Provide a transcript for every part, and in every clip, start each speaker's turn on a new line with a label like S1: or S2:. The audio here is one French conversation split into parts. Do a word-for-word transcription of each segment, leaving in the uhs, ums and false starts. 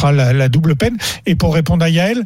S1: sera la, la double peine. Et pour répondre à Yael,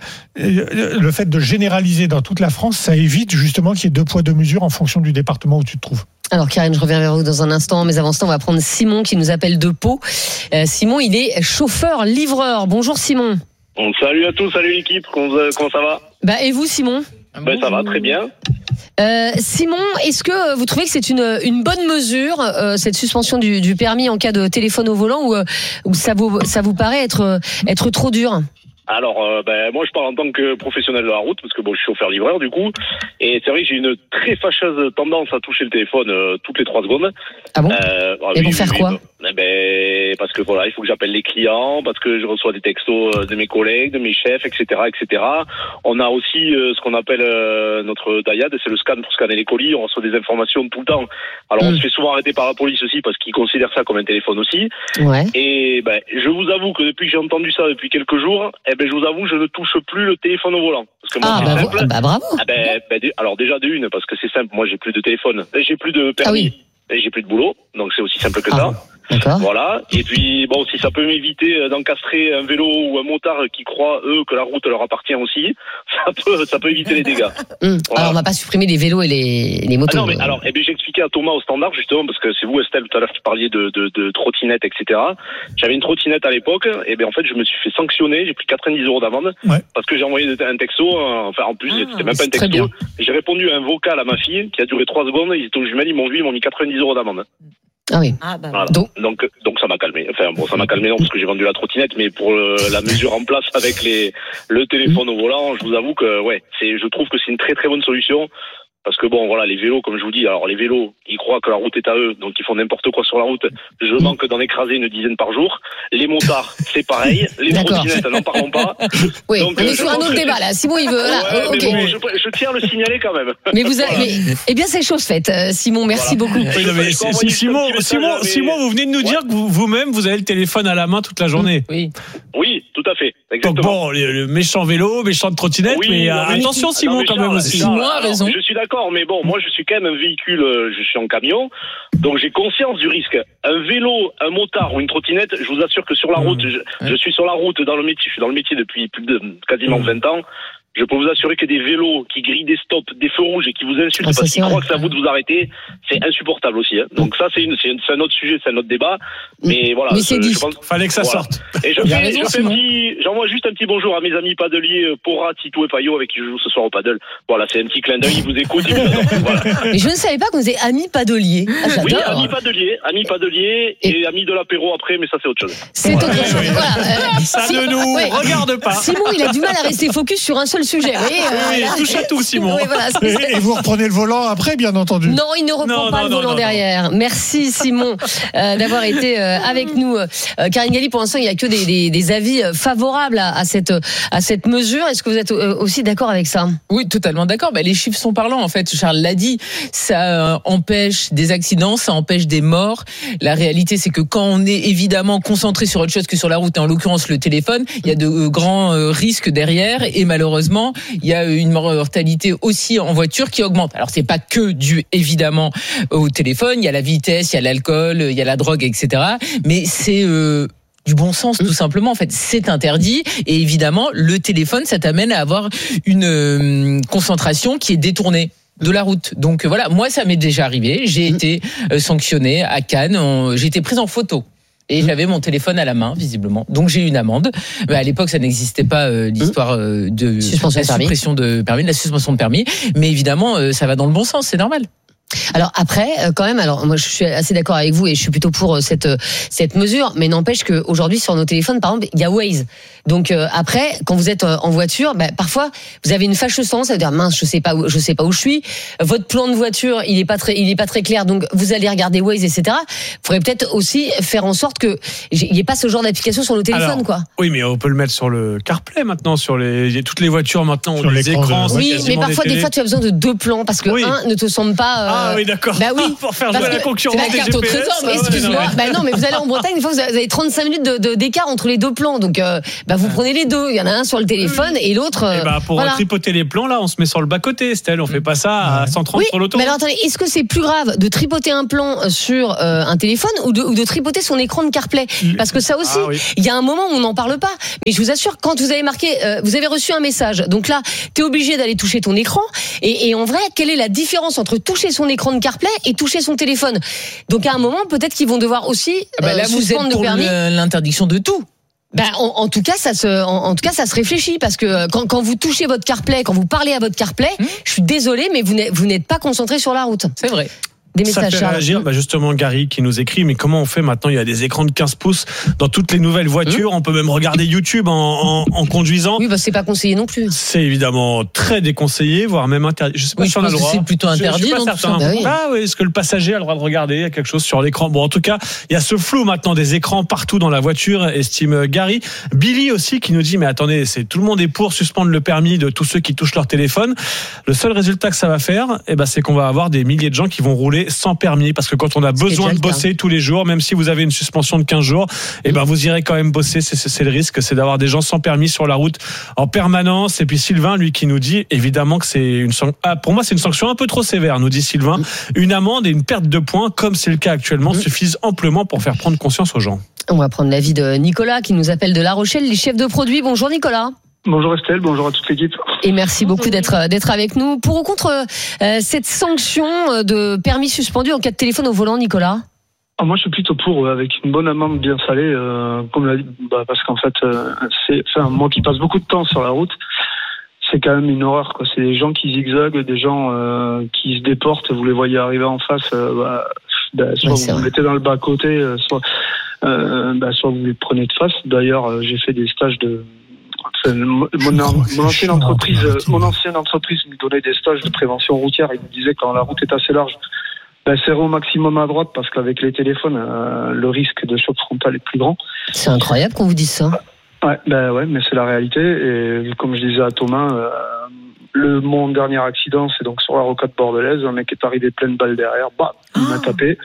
S1: le fait de généraliser dans toute la France, ça évite justement qu'il y ait deux poids deux mesures en fonction du département où tu te trouves.
S2: Alors Karine, je reviens vers vous dans un instant, mais avant ça, on va prendre Simon qui nous appelle de Pau. Euh, Simon, il est chauffeur-livreur. Bonjour Simon.
S3: Bon, salut à tous, salut l'équipe, comment, comment ça va?
S2: Bah, et vous Simon?
S3: Ben, ça va très bien.
S2: Euh, Simon, est-ce que vous trouvez que c'est une, une bonne mesure, euh, cette suspension du, du permis en cas de téléphone au volant, ou, ou ça, vous, ça vous paraît être, être trop dur?
S3: Alors, euh, ben, moi je parle en tant que professionnel de la route, parce que bon, je suis chauffeur-livreur du coup, et c'est vrai que j'ai une très fâcheuse tendance à toucher le téléphone euh, toutes les trois secondes.
S2: Ah bon?
S3: euh,
S2: Et
S3: oui,
S2: pour faire
S3: oui,
S2: quoi?
S3: ben, ben, parce que voilà, il faut que j'appelle les clients, parce que je reçois des textos de mes collègues, de mes chefs, et cetera, et cetera. On a aussi euh, ce qu'on appelle euh, notre DIAD, c'est le scan pour scanner les colis. On reçoit des informations tout le temps. Alors mmh. on se fait souvent arrêter par la police aussi parce qu'ils considèrent ça comme un téléphone aussi.
S2: Ouais.
S3: Et ben, je vous avoue que depuis que j'ai entendu ça depuis quelques jours, eh ben, je vous avoue, je ne touche plus le téléphone au volant. Parce que moi,
S2: ah,
S3: c'est
S2: bah,
S3: simple.
S2: bah bravo.
S3: Ah ben, ben, alors déjà de une, parce que c'est simple. Moi, j'ai plus de téléphone, j'ai plus de permis,
S2: ah oui.
S3: et j'ai plus de boulot. Donc c'est aussi simple que
S2: ah.
S3: ça.
S2: D'accord.
S3: Voilà. Et puis bon, si ça peut m'éviter d'encastrer un vélo ou un motard qui croient eux que la route leur appartient aussi, ça peut, ça peut éviter les dégâts.
S2: Mmh.
S3: Voilà.
S2: Alors on va pas supprimer les vélos et les, les motos.
S3: Ah non, mais alors, eh bien, j'ai expliqué à Thomas au standard justement parce que c'est vous Estelle tout à l'heure qui parliez de de, de trottinette, et cetera. J'avais une trottinette à l'époque, et bien en fait je me suis fait sanctionner, j'ai pris quatre-vingt-dix euros d'amende ouais. parce que j'ai envoyé un texto, enfin en plus ah, c'était même pas un texto. J'ai répondu à un vocal à ma fille qui a duré trois secondes, ils étaient aux jumelles, ils m'ont vu, ils m'ont mis quatre-vingt-dix euros d'amende.
S2: Ah oui.
S3: Ah bah voilà. donc, donc donc ça m'a calmé. Enfin bon, ça m'a calmé non parce que j'ai vendu la trottinette, mais pour le, la mesure en place avec les le téléphone au volant, je vous avoue que ouais, c'est je trouve que c'est une très très bonne solution. Parce que bon, voilà, les vélos, comme je vous dis, alors les vélos, ils croient que la route est à eux, donc ils font n'importe quoi sur la route. Je manque d'en écraser une dizaine par jour. Les motards, c'est pareil. Les trottinettes, n'en parlons pas.
S2: Oui,
S3: donc,
S2: on est sur un autre débat là. Simon, il veut. Là,
S3: ouais,
S2: okay.
S3: bon, je, je tiens à le signaler quand même.
S2: Mais vous avez, mais, eh bien, c'est chose faite, Simon. Merci
S4: voilà.
S2: beaucoup.
S4: Oui, non, mais c'est, c'est Simon, Simon, mais... Simon, vous venez de nous dire ouais. que vous, vous-même, vous avez le téléphone à la main toute la journée.
S2: Oui.
S3: Oui, tout à fait. Exactement.
S4: Donc bon, le, le méchant vélo, méchante trottinette, oui, mais, euh, mais attention, qui... Simon, non, mais quand même aussi.
S2: Simon a raison.
S3: Je suis d'accord, mais bon, moi, je suis quand même un véhicule, je suis en camion, donc j'ai conscience du risque. Un vélo, un motard ou une trottinette, je vous assure que sur la route, je, je suis sur la route dans le métier, je suis dans le métier depuis plus de quasiment vingt ans. Je peux vous assurer que des vélos qui grillent des stops, des feux rouges et qui vous insultent ah, parce qu'ils croient que c'est à vous de vous arrêter, c'est insupportable aussi. Hein. Donc ça, c'est, une, c'est, une, c'est un autre sujet, c'est un autre débat. Mais voilà.
S2: Mais c'est
S3: je,
S2: dit.
S3: je pense,
S4: fallait que ça
S3: voilà.
S4: sorte.
S3: Et je fais, raison, je fais un petit, j'envoie juste un petit bonjour à mes amis padeliers, Pora, Tito et Payot, avec qui je joue ce soir au paddle. Voilà, c'est un petit clin d'œil, ils vous écoutent. Ils vous voilà.
S2: Mais je ne savais pas qu'on était amis padeliers. Ah,
S3: oui, amis padeliers, amis padeliers et, et amis de l'apéro après, mais ça c'est autre chose.
S2: C'est
S3: voilà.
S2: autre chose. Voilà.
S4: Euh, ça si, ne nous ouais. regarde pas.
S2: Simon, il a du mal à rester focus sur un seul sujet. Oui, euh,
S4: oui, touche à tout, Simon.
S2: Oui, voilà,
S1: et, et vous reprenez le volant après, bien entendu.
S2: Non, il ne reprend non, pas non, le non, volant non, derrière. Non. Merci, Simon, euh, d'avoir été euh, avec nous. Euh, Karine Galli, pour l'instant, il n'y a que des, des, des avis favorables à, à, cette, à cette mesure. Est-ce que vous êtes euh, aussi d'accord avec ça?
S5: Oui, totalement d'accord. Bah, les chiffres sont parlants, en fait. Charles l'a dit. Ça euh, empêche des accidents, ça empêche des morts. La réalité, c'est que quand on est évidemment concentré sur autre chose que sur la route, et en l'occurrence le téléphone, il y a de euh, grands euh, risques derrière. Et malheureusement, il y a une mortalité aussi en voiture qui augmente. Alors, c'est pas que dû, évidemment, au téléphone. Il y a la vitesse, il y a l'alcool, il y a la drogue, et cetera. Mais c'est... Euh, du bon sens, tout simplement. En fait, c'est interdit. Et évidemment, le téléphone, ça t'amène à avoir une euh, concentration qui est détournée de la route. Donc voilà, moi, ça m'est déjà arrivé. J'ai été euh, sanctionné à Cannes. On, j'ai été prise en photo. Et j'avais mon téléphone à la main, visiblement. Donc j'ai eu une amende. Mais à l'époque, ça n'existait pas euh, l'histoire euh, de
S2: suspension
S5: la suppression de permis, de la suspension de permis. Mais évidemment, euh, ça va dans le bon sens, c'est normal.
S2: Alors après, quand même, alors moi je suis assez d'accord avec vous et je suis plutôt pour cette cette mesure, mais n'empêche que aujourd'hui sur nos téléphones, par exemple, il y a Waze. Donc euh, après, quand vous êtes en voiture, bah, parfois vous avez une fâcheuse tendance à dire mince, je sais pas où, je sais pas où je suis. Votre plan de voiture, il est pas très, il est pas très clair, donc vous allez regarder Waze, et cetera. Il faudrait peut-être aussi faire en sorte que il n'y ait pas ce genre d'application sur nos téléphones, alors, quoi.
S4: Oui, mais on peut le mettre sur le CarPlay maintenant, sur les toutes les voitures maintenant, ont des écrans.
S2: Oui, mais parfois des fois tu as besoin de deux plans parce que oui. un ne te semble pas. Euh,
S4: ah Ah oui, d'accord.
S2: Bah oui.
S4: Pour faire jouer la concurrence.
S2: C'est la carte au trésor, mais excuse-moi. Bah non, mais vous allez en Bretagne, une fois, vous avez trente-cinq minutes de, de, d'écart entre les deux plans. Donc, euh, bah, vous prenez les deux. Il y en a un sur le téléphone et l'autre. Euh,
S4: et bah, pour voilà. tripoter les plans, là, on se met sur le bas-côté, Estelle. On fait pas ça à cent trente
S2: oui,
S4: sur l'autoroute.
S2: Mais alors, attendez, est-ce que c'est plus grave de tripoter un plan sur euh, un téléphone ou de, ou de tripoter son écran de CarPlay? Parce que ça aussi, il ah, oui. y a un moment où on n'en parle pas. Mais je vous assure, quand vous avez marqué, euh, vous avez reçu un message. Donc là, t'es obligé d'aller toucher ton écran. Et, et en vrai, quelle est la différence entre toucher son écran de CarPlay et toucher son téléphone? Donc à un moment, peut-être qu'ils vont devoir aussi
S5: ah bah là, euh,
S2: vous êtes
S5: pour
S2: le permis.
S5: L'interdiction de tout.
S2: Ben, en, en tout cas, ça se, en, en tout cas, ça se réfléchit parce que quand, quand vous touchez votre CarPlay, quand vous parlez à votre CarPlay, mmh. je suis désolée, mais vous n'êtes, vous n'êtes pas concentré sur la route.
S5: C'est vrai.
S2: Des messages,
S4: ça fait réagir, bah justement Gary qui nous écrit, mais comment on fait maintenant? Il y a des écrans de quinze pouces dans toutes les nouvelles voitures, mmh. on peut même regarder YouTube en, en, en conduisant.
S2: Oui, bah c'est pas conseillé non plus.
S4: C'est évidemment très déconseillé, voire même interdit. Je sais pas
S5: oui,
S4: si on a le droit.
S5: C'est plutôt interdit.
S4: Je, je suis pas certain.
S2: Bah oui.
S4: Ah oui, est-ce que le passager a le droit de regarder? Il y a quelque chose sur l'écran. Bon, en tout cas, il y a ce flou maintenant des écrans partout dans la voiture, estime Gary. Billy aussi qui nous dit, mais attendez, c'est tout le monde est pour suspendre le permis de tous ceux qui touchent leur téléphone. Le seul résultat que ça va faire, eh ben, c'est qu'on va avoir des milliers de gens qui vont rouler sans permis. Parce que quand on a besoin de bosser tous les jours, même si vous avez une suspension de quinze jours, eh ben vous irez quand même bosser. C'est, c'est, c'est le risque, c'est d'avoir des gens sans permis sur la route en permanence. Et puis Sylvain, lui, qui nous dit évidemment que c'est une sanction. Ah, pour moi, c'est une sanction un peu trop sévère, nous dit Sylvain. Une amende et une perte de points, comme c'est le cas actuellement, suffisent amplement pour faire prendre conscience aux gens. On
S2: va prendre l'avis de Nicolas, qui nous appelle de La Rochelle, les chefs de produits. Bonjour Nicolas.
S6: Bonjour Estelle, bonjour à toute l'équipe.
S2: Et merci beaucoup d'être d'être avec nous. Pour ou contre euh, cette sanction de permis suspendu en cas de téléphone au volant, Nicolas?
S6: Ah, moi je suis plutôt pour, avec une bonne amende bien salée, euh, comme l'a dit, bah, parce qu'en fait, euh, c'est, enfin, moi qui passe beaucoup de temps sur la route, c'est quand même une horreur, quoi. C'est des gens qui zigzaguent, des gens euh, qui se déportent, vous les voyez arriver en face, euh, bah, bah, soit ouais, vous vous mettez dans le bas-côté, euh, soit, euh, bah, soit vous les prenez de face. D'ailleurs, euh, j'ai fait des stages de... Mon, mon ancienne entreprise, mon ancienne entreprise me donnait des stages de prévention routière. Il me disait quand la route est assez large, ben, serrez au maximum à droite parce qu'avec les téléphones, euh, le risque de choc frontal est plus grand.
S2: C'est incroyable qu'on vous dise ça.
S6: Ouais, ben ouais, mais c'est la réalité. Et comme je disais à Thomas, euh, le mon dernier accident, c'est donc sur la rocade bordelaise. Un mec est arrivé pleine balle derrière, bah, il oh. m'a tapé.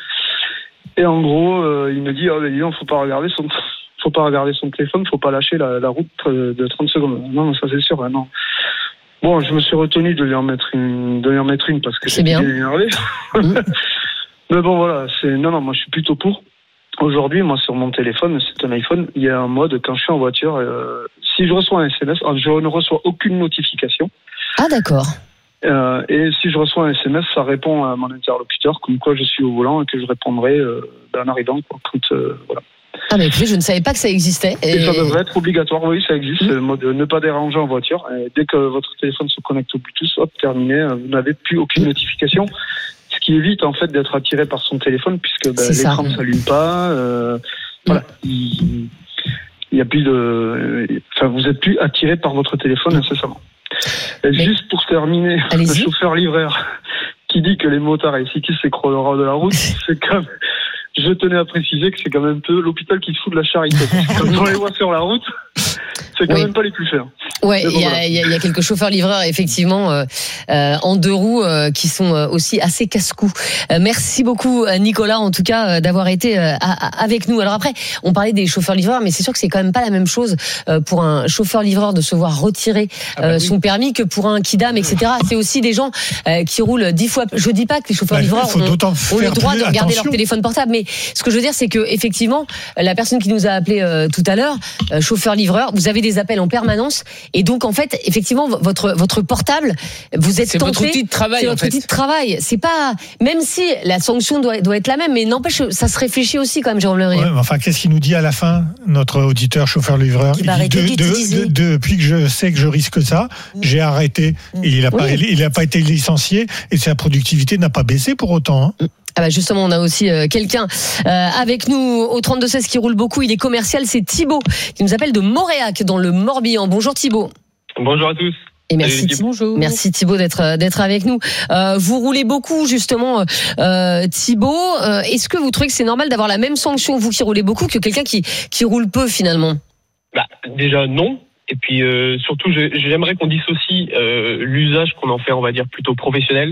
S6: Et en gros, euh, il me dit, oh, ben, dis donc, faut pas regarder son. Faut pas regarder son téléphone, faut pas lâcher la, la route de trente secondes. Non, ça c'est sûr, non. Bon, je me suis retenu de lui en mettre une, de lui en mettre une parce que
S2: c'est bien
S6: énervé. Mmh. Mais bon, voilà, c'est, non, non, moi je suis plutôt pour. Aujourd'hui, moi sur mon téléphone, c'est un iPhone, il y a un mode quand je suis en voiture, euh, si je reçois un S M S, je ne reçois aucune notification.
S2: Ah d'accord.
S6: Euh, et si je reçois un S M S, ça répond à mon interlocuteur, comme quoi je suis au volant et que je répondrai euh, en arrivant, quoi, quand, euh, voilà.
S2: Ah mais écoutez, je ne savais pas que ça existait.
S6: Et, et ça devrait être obligatoire, oui, ça existe. Mmh. C'est le mode ne pas déranger en voiture. Et dès que votre téléphone se connecte au Bluetooth, hop, terminé, vous n'avez plus aucune mmh. notification. Ce qui évite en fait d'être attiré par son téléphone puisque bah, l'écran ne s'allume pas. Euh, mmh. Voilà, il n'y a plus de, enfin, vous êtes plus attiré par votre téléphone incessamment. Et mais... Juste pour terminer, allez-y. Le chauffeur-livreur qui dit que les motards et les cyclistes s'écroleront de la route, c'est comme je tenais à préciser que c'est quand même un peu l'hôpital qui se fout de la charité. Quand on les voit sur la route, c'est quand oui. même pas les plus chers.
S2: Ouais, il bon, y, voilà. y, y a quelques chauffeurs-livreurs effectivement euh, euh, en deux roues euh, qui sont euh, aussi assez casse-cou. Euh, merci beaucoup Nicolas en tout cas euh, d'avoir été euh, à, avec nous. Alors après, on parlait des chauffeurs-livreurs, mais c'est sûr que c'est quand même pas la même chose euh, pour un chauffeur-livreur de se voir retirer euh, ah bah oui. son permis que pour un kidam, et cetera. C'est aussi des gens euh, qui roulent dix fois. Je dis pas que les chauffeurs-livreurs bah, ont, ont le droit de regarder attention. Leur téléphone portable, mais ce que je veux dire, c'est que effectivement, la personne qui nous a appelé euh, tout à l'heure, euh, chauffeur-livreur, vous avez des appels en permanence. Et donc, en fait, effectivement, votre, votre portable, vous êtes
S5: c'est
S2: tenté.
S5: Votre outil de travail,
S2: c'est votre
S5: en fait.
S2: outil de travail. C'est pas, même si la sanction doit, doit être la même, mais n'empêche, ça se réfléchit aussi quand même, Jérôme Leray.
S1: Ouais, mais enfin, qu'est-ce qu'il nous dit à la fin, notre auditeur chauffeur-livreur?
S2: Il il dit, de, de,
S1: de, depuis que je sais que je risque ça, mmh. j'ai arrêté. Mmh. Et il n'a oui. pas, il a pas été licencié et sa productivité n'a pas baissé pour autant. Hein.
S2: Mmh. Ah bah justement, on a aussi euh, quelqu'un euh, avec nous au trente-deux seize qui roule beaucoup. Il est commercial, c'est Thibaut qui nous appelle de Moréac dans le Morbihan. Bonjour Thibaut.
S7: Bonjour à tous.
S2: Et merci, Thibaut. merci Thibaut d'être d'être avec nous. Euh, vous roulez beaucoup justement, euh, Thibaut. Euh, est-ce que vous trouvez que c'est normal d'avoir la même sanction, vous qui roulez beaucoup, que quelqu'un qui qui roule peu finalement?
S7: Bah déjà non. Et puis euh, surtout, je, j'aimerais qu'on dissocie euh, l'usage qu'on en fait, on va dire plutôt professionnel,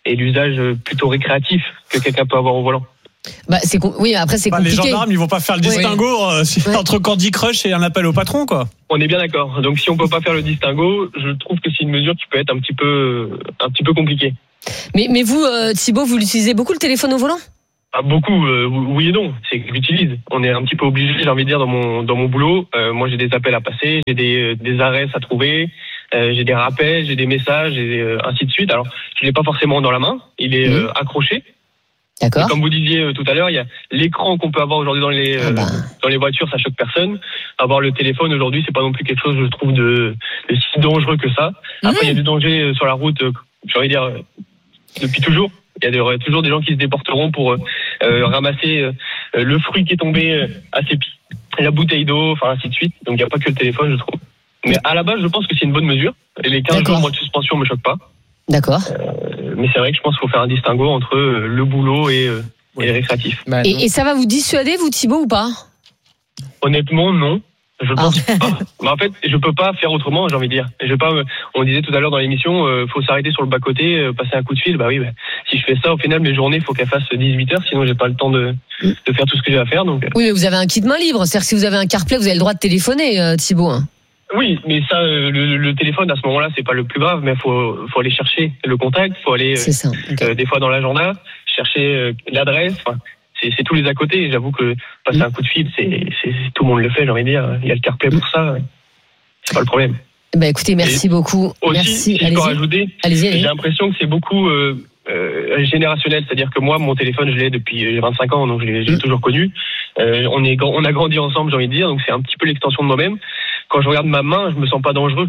S7: et l'usage plutôt récréatif que quelqu'un peut avoir au volant.
S2: Bah, c'est com- oui, après c'est
S4: Bah,
S2: compliqué.
S4: les gendarmes, ils vont pas faire le
S2: Oui.
S4: distinguo euh, si-
S2: Ouais.
S4: entre Candy Crush et un appel au patron, quoi.
S7: On est bien d'accord. Donc si on peut pas faire le distinguo, je trouve que c'est une mesure qui peut être un petit peu, un petit peu compliquée.
S2: Mais, mais vous, euh, Thibaut, vous l'utilisez beaucoup le téléphone au volant ?
S7: Ah, beaucoup, euh, oui et non. C'est que je l'utilise. On est un petit peu obligé, j'ai envie de dire, dans mon dans mon boulot. Euh, moi, j'ai des appels à passer, j'ai des des arrêts à trouver, euh, j'ai des rappels, j'ai des messages, et euh, ainsi de suite. Alors, je l'ai pas forcément dans la main. Il est
S2: Mmh.
S7: euh, accroché.
S2: D'accord.
S7: Et comme vous disiez euh, tout à l'heure, il y a l'écran qu'on peut avoir aujourd'hui dans les euh,
S2: Ah bah.
S7: dans les voitures, ça choque personne. Avoir le téléphone aujourd'hui, c'est pas non plus quelque chose, je trouve, de, de si dangereux que ça. Après, il y a du danger euh, sur la route. Euh, j'ai envie de dire euh, depuis toujours. Il y a des, euh, toujours des gens qui se déporteront pour euh, euh, ramasser euh, le fruit qui est tombé euh, à ses pieds, la bouteille d'eau, enfin ainsi de suite. Donc il n'y a pas que le téléphone, je trouve. Mais à la base, je pense que c'est une bonne mesure. Et les quinze
S2: D'accord.
S7: jours de suspension me choquent pas.
S2: D'accord.
S7: Euh, mais c'est vrai que je pense qu'il faut faire un distinguo entre euh, le boulot et, euh, et les récréatifs.
S5: Bah, non.
S2: Et, et ça va vous dissuader, vous, Thibaut, ou pas ?
S7: Honnêtement, non. Je
S2: Ah.
S7: pense pas. Mais en fait, je peux pas faire autrement, j'ai envie de dire. Je vais pas. euh, On disait tout à l'heure dans l'émission, euh, faut s'arrêter sur le bas côté, euh, passer un coup de fil. Bah oui, bah, si je fais ça, au final, mes journées, faut qu'elles fassent dix-huit heures, sinon j'ai pas le temps de, de faire tout ce que j'ai à faire. Donc, euh,
S2: Oui, mais vous avez un kit main libre. C'est-à-dire que si vous avez un CarPlay, vous avez le droit de téléphoner, euh, Thibaut. hein.
S7: oui, mais ça, euh, le, le téléphone à ce moment-là, c'est pas le plus grave, mais faut, faut aller chercher le contact, faut aller euh,
S2: C'est ça. Ok.
S7: euh, des fois dans l'agenda, chercher euh, l'adresse. Enfin, c'est, c'est tous les à côté. J'avoue que passer un coup de fil, c'est, c'est, c'est- tout le monde le fait. J'ai envie de dire, il y a le CarPlay pour ça. C'est pas le problème.
S2: Bah, écoutez, merci beaucoup.
S7: Aussi,
S2: Merci.
S7: si je peux
S2: Allez-y.
S7: rajouter,
S2: Allez-y,
S7: j'ai
S2: allez-y.
S7: l'impression que c'est beaucoup euh, euh, générationnel, c'est-à-dire que moi, mon téléphone, je l'ai depuis j'ai vingt-cinq ans, donc je l'ai, j'ai
S2: Mm.
S7: toujours connu. Euh, on est, on a grandi ensemble, j'ai envie de dire, donc c'est un petit peu l'extension de moi-même. Quand je regarde ma main, je me sens pas dangereux.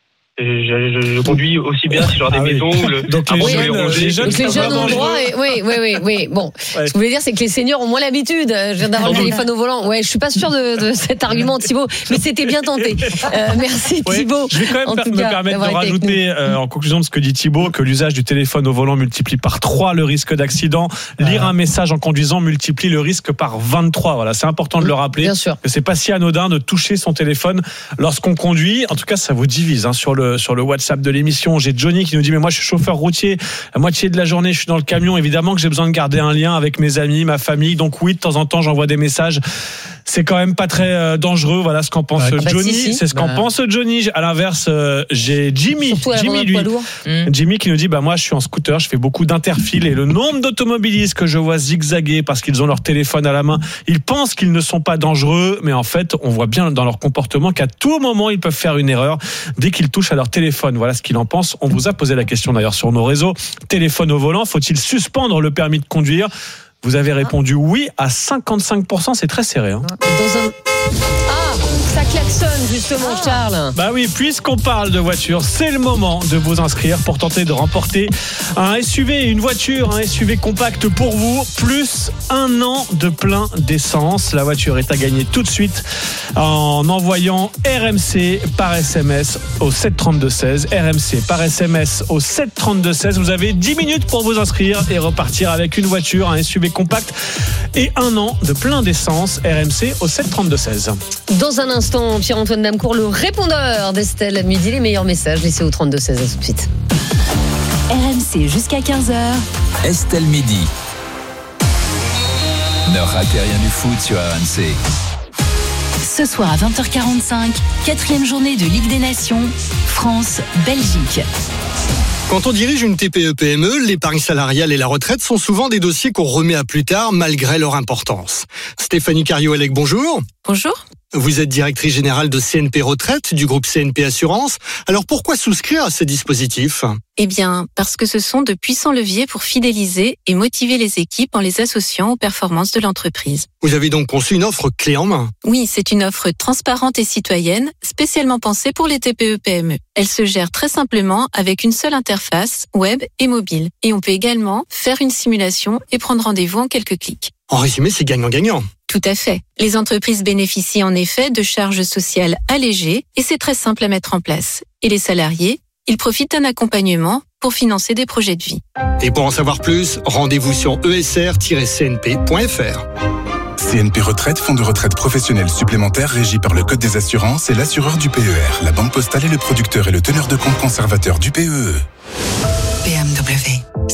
S7: Et Je, je, je conduis aussi bien si je regarde
S4: Ah
S7: des
S4: oui.
S7: ongles.
S4: Donc
S7: avant
S4: les
S7: de
S4: jeunes,
S7: les ronger.
S4: les jeunes
S2: Donc les
S4: sont
S2: jeunes
S4: pas
S2: ont le droit.
S4: dangereux.
S2: Et... Oui, oui, oui, oui. Bon,
S4: Ouais.
S2: ce que je voulais dire, c'est que les seniors ont moins l'habitude euh, je viens d'avoir le téléphone au volant. Ouais, je suis pas sûre de, de cet argument, Thibaut, mais c'était bien tenté. Euh, merci,
S4: Ouais,
S2: Thibaut.
S4: je vais quand même
S2: en
S4: per-
S2: tout
S4: me
S2: cas,
S4: permettre de
S2: d'avoir été avec
S4: rajouter euh, en conclusion de ce que dit Thibaut que l'usage du téléphone au volant multiplie par trois le risque d'accident. Lire un message en conduisant multiplie le risque par vingt-trois. Voilà, c'est important de le rappeler.
S2: Bien sûr.
S4: Que c'est pas si anodin de toucher son téléphone lorsqu'on conduit. En tout cas, ça vous divise hein, sur le sur le WhatsApp de l'émission. J'ai Johnny qui nous dit mais moi je suis chauffeur routier, la moitié de la journée je suis dans le camion. Évidemment que j'ai besoin de garder un lien avec mes amis, ma famille. Donc oui, de temps en temps j'envoie des messages. C'est quand même pas très euh, dangereux. Voilà ce qu'en pense
S1: Bah,
S2: bah,
S4: Johnny.
S2: si, si.
S4: C'est ce qu'en
S5: Bah.
S4: pense Johnny. À l'inverse, euh, j'ai Jimmy.
S2: Surtout à la
S4: Jimmy
S2: d'un
S4: lui.
S2: poids lourd.
S5: Mmh.
S4: Jimmy qui nous dit bah moi je suis en scooter, je fais beaucoup d'interfile et le nombre d'automobilistes que je vois zigzaguer parce qu'ils ont leur téléphone à la main, ils pensent qu'ils ne sont pas dangereux, mais en fait on voit bien dans leur comportement qu'à tout moment ils peuvent faire une erreur dès qu'ils touchent à leur téléphone. Voilà ce qu'il en pense. On vous a posé la question d'ailleurs sur nos réseaux. Téléphone au volant, faut-il suspendre le permis de conduire ? Vous avez répondu oui à cinquante-cinq pour cent, c'est très serré. Hein.
S2: Dans un... Ah, ça klaxonne justement, Charles.
S4: Bah oui, puisqu'on parle de voiture, c'est le moment de vous inscrire pour tenter de remporter un S U V, une voiture, un S U V compact pour vous, plus un an de plein d'essence. La voiture est à gagner tout de suite en envoyant R M C par S M S au sept trente-deux seize. R M C par S M S au sept trente-deux seize. Vous avez dix minutes pour vous inscrire et repartir avec une voiture, un S U V compact et un an de plein d'essence. R M C au sept trente-deux seize.
S2: Dans un instant, Pierre-Antoine Damecourt, le répondeur d'Estelle à midi, les meilleurs messages laissés au trente-deux seize. À tout de suite.
S8: R M C jusqu'à quinze heures.
S9: Estelle Midi. Ne ratez rien du foot sur R M C.
S8: Ce soir à vingt heures quarante-cinq, quatrième journée de Ligue des Nations, France-Belgique.
S10: Quand on dirige une T P E P M E, l'épargne salariale et la retraite sont souvent des dossiers qu'on remet à plus tard malgré leur importance. Stéphanie Cario-Elec, bonjour.
S11: Bonjour.
S10: Vous êtes directrice générale de C N P Retraite du groupe C N P Assurance. Alors pourquoi souscrire à ces dispositifs ?
S11: Eh bien, parce que ce sont de puissants leviers pour fidéliser et motiver les équipes en les associant aux performances de l'entreprise.
S10: Vous avez donc conçu une offre clé en main.
S11: Oui, c'est une offre transparente et citoyenne, spécialement pensée pour les T P E P M E. Elle se gère très simplement avec une seule interface, web et mobile. Et on peut également faire une simulation et prendre rendez-vous en quelques clics.
S10: En résumé, c'est gagnant-gagnant.
S11: Tout à fait. Les entreprises bénéficient en effet de charges sociales allégées et c'est très simple à mettre en place. Et les salariés, ils profitent d'un accompagnement pour financer des projets de vie.
S10: Et pour en savoir plus, rendez-vous sur e s r tiret c n p point f r.
S12: C N P Retraite, fonds de retraite professionnel supplémentaire régi par le Code des assurances et l'assureur du P E R. La Banque Postale est le producteur et le teneur de compte conservateur du P E E.
S13: B M W,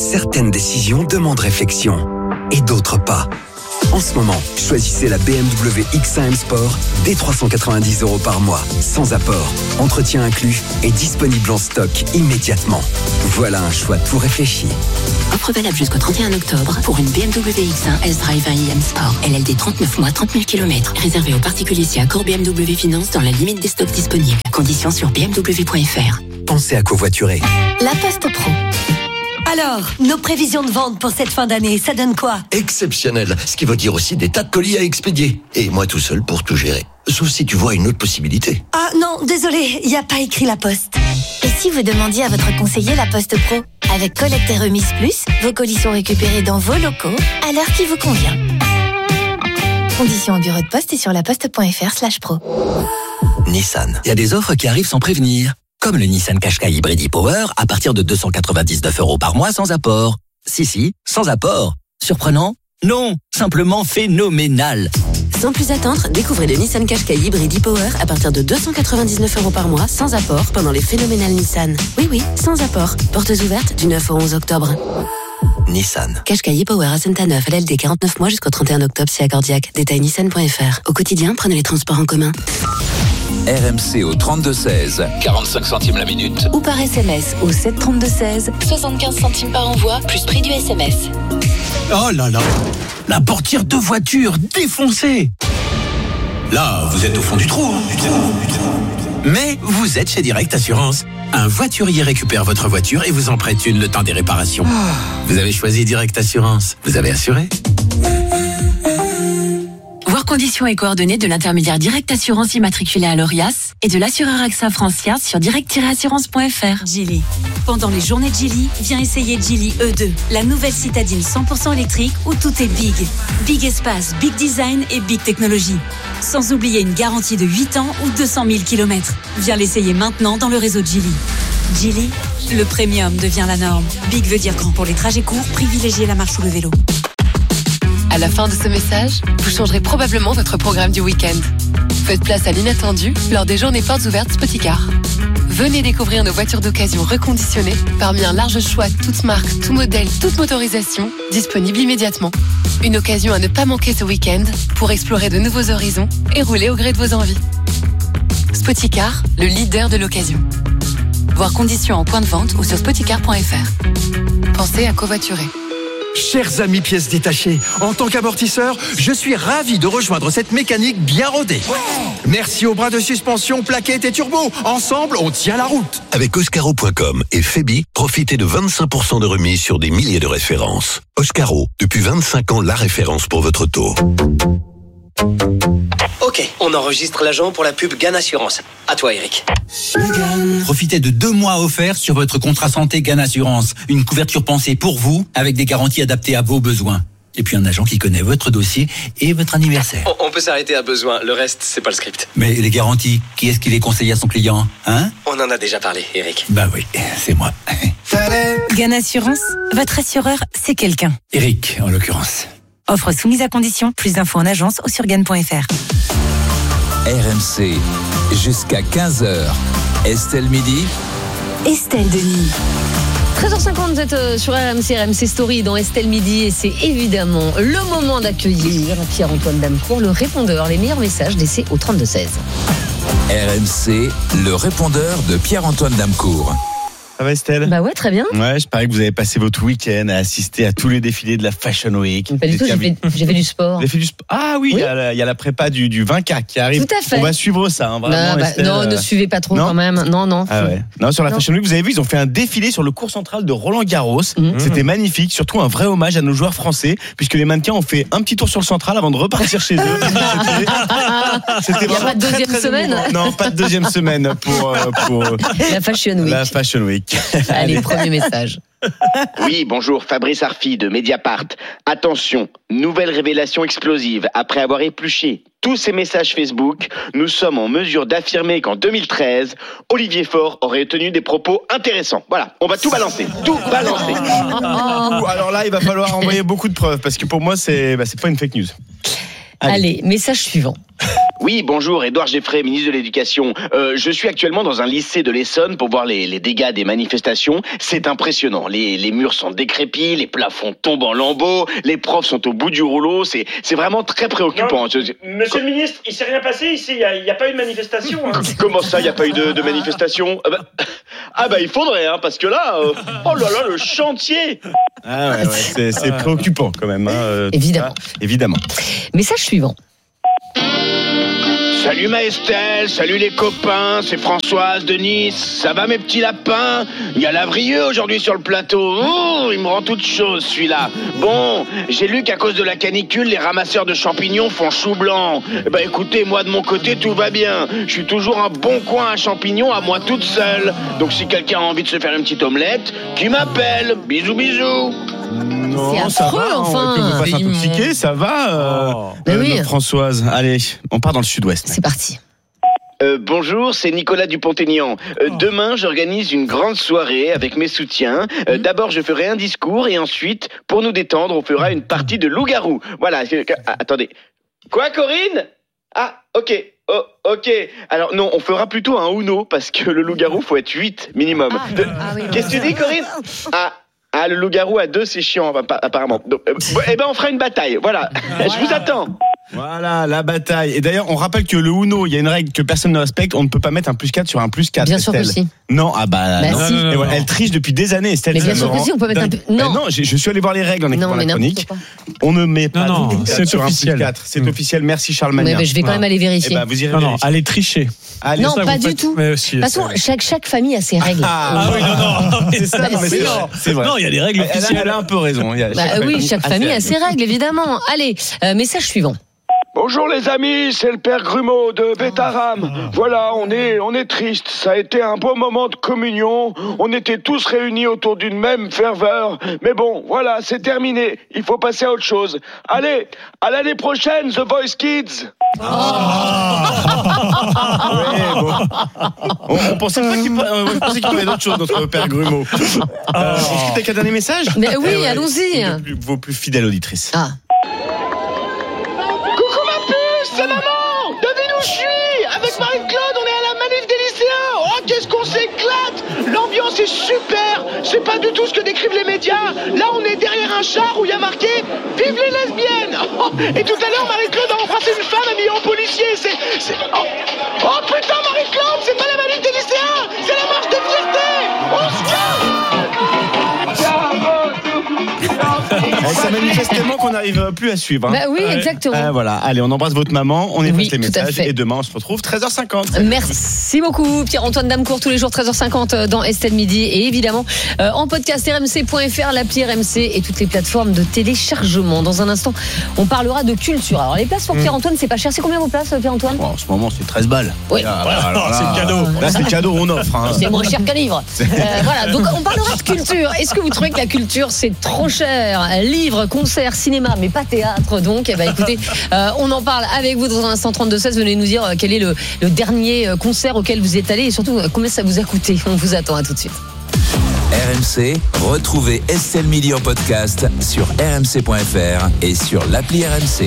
S13: certaines décisions demandent réflexion et d'autres pas. En ce moment, choisissez la B M W X un M Sport dès trois cent quatre-vingt-dix euros par mois, sans apport, entretien inclus et disponible en stock immédiatement. Voilà un choix tout réfléchi.
S14: Offre valable jusqu'au trente et un octobre pour une B M W X un S-Drive un i M Sport. L L D trente-neuf mois, trente mille kilomètres. Réservé aux particuliers si accord B M W Finance dans la limite des stocks disponibles. Conditions sur b m w point f r.
S13: Pensez à covoiturer.
S15: La Poste Pro. Alors, nos prévisions de vente pour cette fin d'année, ça donne quoi?
S16: Exceptionnel, ce qui veut dire aussi des tas de colis à expédier. Et moi tout seul pour tout gérer. Sauf si tu vois une autre possibilité.
S15: Ah non, désolé, il n'y a pas écrit La Poste.
S17: Et si vous demandiez à votre conseiller La Poste Pro? Avec collecte et remise plus, vos colis sont récupérés dans vos locaux à l'heure qui vous convient. Conditions au bureau de poste et sur laposte.fr slash pro.
S16: Nissan, il y a des offres qui arrivent sans prévenir. Comme le Nissan Qashqai Hybrid e-Power à partir de deux cent quatre-vingt-dix-neuf euros par mois sans apport. Si, si, sans apport. Surprenant? Non, simplement phénoménal.
S14: Sans plus attendre, découvrez le Nissan Qashqai Hybrid e-Power à partir de deux cent quatre-vingt-dix-neuf euros par mois sans apport pendant les phénoménales Nissan. Oui, oui, sans apport. Portes ouvertes du neuf au onze octobre.
S16: Nissan.
S14: Qashqai e-Power à Saint-Neuf, L L D quarante-neuf mois jusqu'au trente et un octobre si accordiaque. Détail nissan point f r. Au quotidien, prenez les transports en commun.
S9: R M C au trente-deux seize, quarante-cinq centimes la minute.
S8: Ou par S M S au sept trente-deux seize,
S14: soixante-quinze centimes par envoi, plus prix du S M S.
S18: Oh là là, la portière de voiture défoncée. Là, vous êtes au fond du trou, hein, du trou, du trou. Mais vous êtes chez Direct Assurance. Un voiturier récupère votre voiture et vous en prête une le temps des réparations. Vous avez choisi Direct Assurance. Vous avez assuré?
S8: Voir conditions et coordonnées de l'intermédiaire Direct Assurance immatriculé à l'Orias et de l'assureur AXA Francia sur direct tiret assurance point f r.
S19: Geely. Pendant les journées de Geely, viens essayer Geely E deux, la nouvelle citadine cent pour cent électrique où tout est big. Big espace, big design et big technologie. Sans oublier une garantie de huit ans ou deux cent mille kilomètres. Viens l'essayer maintenant dans le réseau Geely. Geely, le premium devient la norme. Big veut dire grand pour les trajets courts, privilégiez la marche ou le vélo.
S20: À la fin de ce message, vous changerez probablement votre programme du week-end. Faites place à l'inattendu lors des journées portes ouvertes Spoticar. Venez découvrir nos voitures d'occasion reconditionnées parmi un large choix toutes marques, tout modèle, toute motorisation, disponible immédiatement. Une occasion à ne pas manquer ce week-end pour explorer de nouveaux horizons et rouler au gré de vos envies. Spoticar, le leader de l'occasion. Voir conditions en point de vente ou sur spoticar point f r. Pensez à covoiturer.
S18: Chers amis pièces détachées, en tant qu'amortisseur, je suis ravi de rejoindre cette mécanique bien rodée. Ouais. Merci aux bras de suspension, plaquettes et turbo. Ensemble, on tient la route.
S21: Avec Oscaro point com et Febi, profitez de vingt-cinq pour cent de remise sur des milliers de références. Oscaro, depuis vingt-cinq ans, la référence pour votre auto.
S22: Ok, on enregistre l'agent pour la pub Gan Assurance. À toi, Eric.
S23: Profitez de deux mois offerts sur votre contrat santé Gan Assurance. Une couverture pensée pour vous, avec des garanties adaptées à vos besoins. Et puis un agent qui connaît votre dossier et votre anniversaire.
S22: On, on peut s'arrêter à besoin, le reste, c'est pas le script.
S23: Mais les garanties, qui est-ce qui les conseille à son client, hein?
S22: On en a déjà parlé, Eric.
S23: Bah oui, c'est moi.
S19: Gan Assurance, votre assureur, c'est quelqu'un.
S23: Eric, en l'occurrence.
S19: Offre soumise à condition, plus d'infos en agence ou sur gan point f r.
S9: R M C, jusqu'à quinze heures. Estelle Midi.
S19: Estelle Denis.
S2: treize heures cinquante, vous êtes sur R M C, R M C Story dans Estelle Midi et c'est évidemment le moment d'accueillir Pierre-Antoine Damecourt, le répondeur, les meilleurs messages laissés au trente-deux seize.
S9: R M C, le répondeur de Pierre-Antoine Damecourt.
S24: Ça va Estelle?
S2: Bah ouais, très bien.
S24: Ouais, je parie que vous avez passé votre week-end à assister à tous les défilés de la Fashion Week.
S2: Pas du tout, j'ai fait, j'ai fait du sport.
S24: Vous avez fait du sport? Ah oui, il oui. y, a, y a la prépa du, du vingt K qui arrive.
S2: Tout à fait.
S24: On va suivre ça, hein, vraiment.
S2: Bah, bah,
S24: Estelle,
S2: non,
S24: euh...
S2: ne suivez pas trop
S24: non
S2: quand même. Non, non.
S24: Ah ouais. Non, sur la non. Fashion Week, vous avez vu, ils ont fait un défilé sur le cours central de Roland Garros. Mmh. C'était magnifique, surtout un vrai hommage à nos joueurs français, puisque les mannequins ont fait un petit tour sur le central avant de repartir chez eux.
S2: C'était, c'était il n'y a pas de deuxième très, très semaine émouvant.
S24: Non, pas de deuxième semaine pour, pour
S2: la Fashion Week.
S24: La Fashion Week.
S2: Allez, premier message.
S25: Oui, bonjour, Fabrice Arfi de Mediapart. Attention, nouvelle révélation explosive. Après avoir épluché tous ces messages Facebook, nous sommes en mesure d'affirmer qu'en deux mille treize, Olivier Faure aurait tenu des propos intéressants. Voilà, on va tout balancer, tout balancer.
S24: Alors là, il va falloir envoyer beaucoup de preuves, parce que pour moi, c'est, bah, c'est pas une fake news.
S2: Allez, Allez message suivant.
S25: Oui, bonjour, Édouard Geffray, ministre de l'Éducation. Euh, je suis actuellement dans un lycée de l'Essonne pour voir les, les dégâts des manifestations. C'est impressionnant. Les, les murs sont décrépits, les plafonds tombent en lambeaux, les profs sont au bout du rouleau. C'est, c'est vraiment très préoccupant.
S1: Non, je... Monsieur le ministre, il s'est rien passé ici. Il n'y a, a pas eu de manifestation. Hein.
S25: Comment ça, il n'y a pas eu de, de manifestation? ah bah, ah bah, il faudrait, hein, parce que là, euh, oh là là, le chantier.
S24: Ah ouais, ouais c'est, c'est préoccupant quand même. Hein, euh,
S2: évidemment.
S24: Ça, évidemment.
S2: Message suivant.
S25: Salut Maëstel, salut les copains, c'est Françoise de Nice. Ça va mes petits lapins? Il y a Lavrieux aujourd'hui sur le plateau. Oh, il me rend toute chose celui-là. Bon, j'ai lu qu'à cause de la canicule, les ramasseurs de champignons font chou blanc. Bah écoutez, moi de mon côté, tout va bien. Je suis toujours un bon coin à champignons à moi toute seule. Donc si quelqu'un a envie de se faire une petite omelette, qui m'appelle. Bisous bisous.
S24: Non,
S2: c'est
S24: ça
S2: affreux,
S24: va,
S2: enfin.
S24: On peut pas s'intoxiquer, ça va, euh,
S2: oh.
S24: euh,
S2: oui.
S24: Françoise. Allez, on part dans le sud-ouest.
S2: C'est parti.
S25: Euh, bonjour, c'est Nicolas Dupont-Aignan. Euh, oh. Demain, j'organise une grande soirée avec mes soutiens. Euh, mmh. D'abord, je ferai un discours et ensuite, pour nous détendre, on fera une partie de loup-garou. Voilà. Ah, attendez. Quoi, Corinne? Ah, ok. Oh, ok. Alors non, on fera plutôt un Uno parce que le loup-garou, faut être huit minimum. Ah, de... ah, oui, Qu'est-ce que tu dis, Corinne? Ah. Ah, le loup-garou à deux, c'est chiant, apparemment. Donc, euh, eh ben, on fera une bataille. Voilà. voilà. Je vous attends.
S24: Voilà, la bataille. Et d'ailleurs, on rappelle que le Uno, il y a une règle que personne ne respecte. On ne peut pas mettre un plus quatre sur un plus quatre.
S2: Bien sûr que si.
S24: Non, ah bah,
S2: bah
S24: non.
S2: Si.
S24: Non, non, non, non. Elle triche depuis des années, Estelle.
S2: Mais bien sûr que si, on peut mettre un plus. Non,
S24: non, je, je suis allé voir les règles en écoutant la chronique.
S2: Pas.
S24: On ne met pas
S4: non, non,
S24: c'est
S4: sur
S24: officiel.
S4: un plus quatre.
S24: C'est mmh. officiel. Merci Charles Magnin.
S2: Mais, mais je vais quand même aller vérifier.
S24: Eh ben, vous irez
S4: non,
S24: vérifier.
S4: non, allez tricher.
S2: Allez, non,
S4: ça,
S2: pas du
S4: faites...
S2: tout. De toute façon, chaque, chaque famille a ses règles.
S24: Ah, ah oui, non, non. C'est ça, non, mais c'est,
S2: non.
S24: c'est vrai.
S4: Non, il y a des règles officielles.
S24: Elle a un peu raison.
S2: Bah, oui, chaque famille a ses règles, évidemment. Allez, euh, message suivant.
S25: Bonjour les amis, c'est le père Grumeau de Bétaram. Voilà, on est, on est triste. Ça a été un beau moment de communion. On était tous réunis autour d'une même ferveur. Mais bon, voilà, c'est terminé. Il faut passer à autre chose. Allez, à l'année prochaine, The Voice Kids.
S24: Oh. Oui, bon. on, on pensait pas qu'il, euh, on pensait qu'il parlait d'autre chose, notre père Grumeau. Euh, oh. Est-ce que t'as qu'un dernier message?
S2: Mais oui,
S24: eh ouais,
S2: allons-y.
S24: Vos plus, vos plus fidèles auditrices.
S2: Ah.
S25: C'est maman! Devine où je suis! Avec Marie-Claude, on est à la manif des lycéens! Oh, qu'est-ce qu'on s'éclate! L'ambiance est super! C'est pas du tout ce que décrivent les médias! Là, on est derrière un char où il y a marqué « Vive les lesbiennes !» oh, et tout à l'heure, Marie-Claude a embrassé une femme habillée en policier! C'est... c'est... Oh. oh putain, Marie-Claude! C'est pas la manif des lycéens! C'est la marche des fiertés! On se casse!
S24: Ça manifeste tellement qu'on n'arrive plus à suivre. Hein.
S2: Bah oui, exactement.
S24: Euh, voilà, allez, on embrasse votre maman, on efface
S2: oui,
S24: les messages et demain on se retrouve treize heures cinquante.
S2: Merci beaucoup Pierre-Antoine Damecourt, tous les jours treize heures cinquante dans Estelle Midi et évidemment euh, en podcast R M C point F R, l'appli R M C et toutes les plateformes de téléchargement. Dans un instant, on parlera de culture. Alors les places pour mmh. Pierre-Antoine, c'est pas cher. C'est combien vos places, Pierre-Antoine?
S24: Bon, en ce moment, c'est treize balles.
S2: Oui.
S24: Là, alors, là,
S4: c'est cadeau.
S24: Là, c'est cadeau, on offre. Hein.
S2: C'est moins cher qu'un livre. Euh, voilà, donc on parlera de culture. Est-ce que vous trouvez que la culture, c'est trop cher? Livres, concerts, cinéma, mais pas théâtre. Donc, eh ben, écoutez, euh, on en parle avec vous dans un instant. Trente-deux seize, venez nous dire euh, quel est le, le dernier concert auquel vous êtes allé et surtout euh, combien ça vous a coûté. On vous attend, à tout de suite.
S9: R M C, retrouvez Estelle Midi en podcast sur R M C point F R et sur l'appli R M C.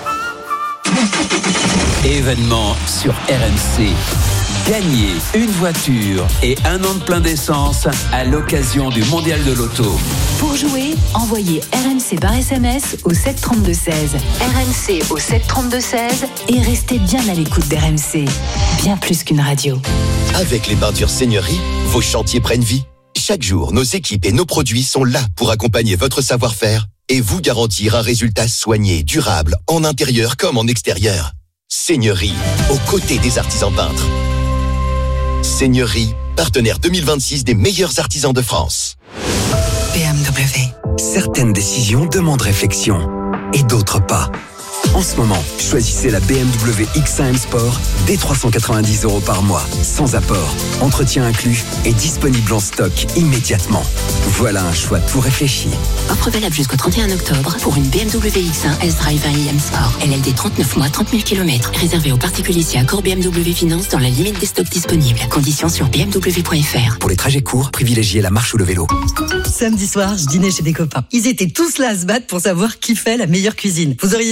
S9: Événement sur R M C. Gagnez une voiture et un an de plein d'essence à l'occasion du Mondial de l'Auto.
S19: Pour jouer, envoyez R M C par S M S au sept trente-deux seize. R M C au sept trente-deux seize et restez bien à l'écoute d'R M C. Bien plus qu'une radio.
S3: Avec les peintures Seigneurie, vos chantiers prennent vie. Chaque jour, nos équipes et nos produits sont là pour accompagner votre savoir-faire et vous garantir un résultat soigné, durable, en intérieur comme en extérieur. Seigneurie, aux côtés des artisans peintres. Seigneurie, partenaire deux mille vingt-six des meilleurs artisans de France.
S13: B M W. Certaines décisions demandent réflexion et d'autres pas. En ce moment, choisissez la B M W X un M Sport dès trois cent quatre-vingt-dix euros par mois, sans apport, entretien inclus et disponible en stock immédiatement. Voilà un choix tout réfléchi.
S14: Offre valable jusqu'au trente et un octobre pour une B M W X un S-Drive un i M Sport. L L D trente-neuf mois, trente mille kilomètres. Réservé aux particuliers si accord B M W Finance dans la limite des stocks disponibles. Conditions sur B M W point F R.
S13: Pour les trajets courts, privilégiez la marche ou le vélo.
S5: Samedi soir, je dînais chez des copains. Ils étaient tous là à se battre pour savoir qui fait la meilleure cuisine. Vous auriez dû voir le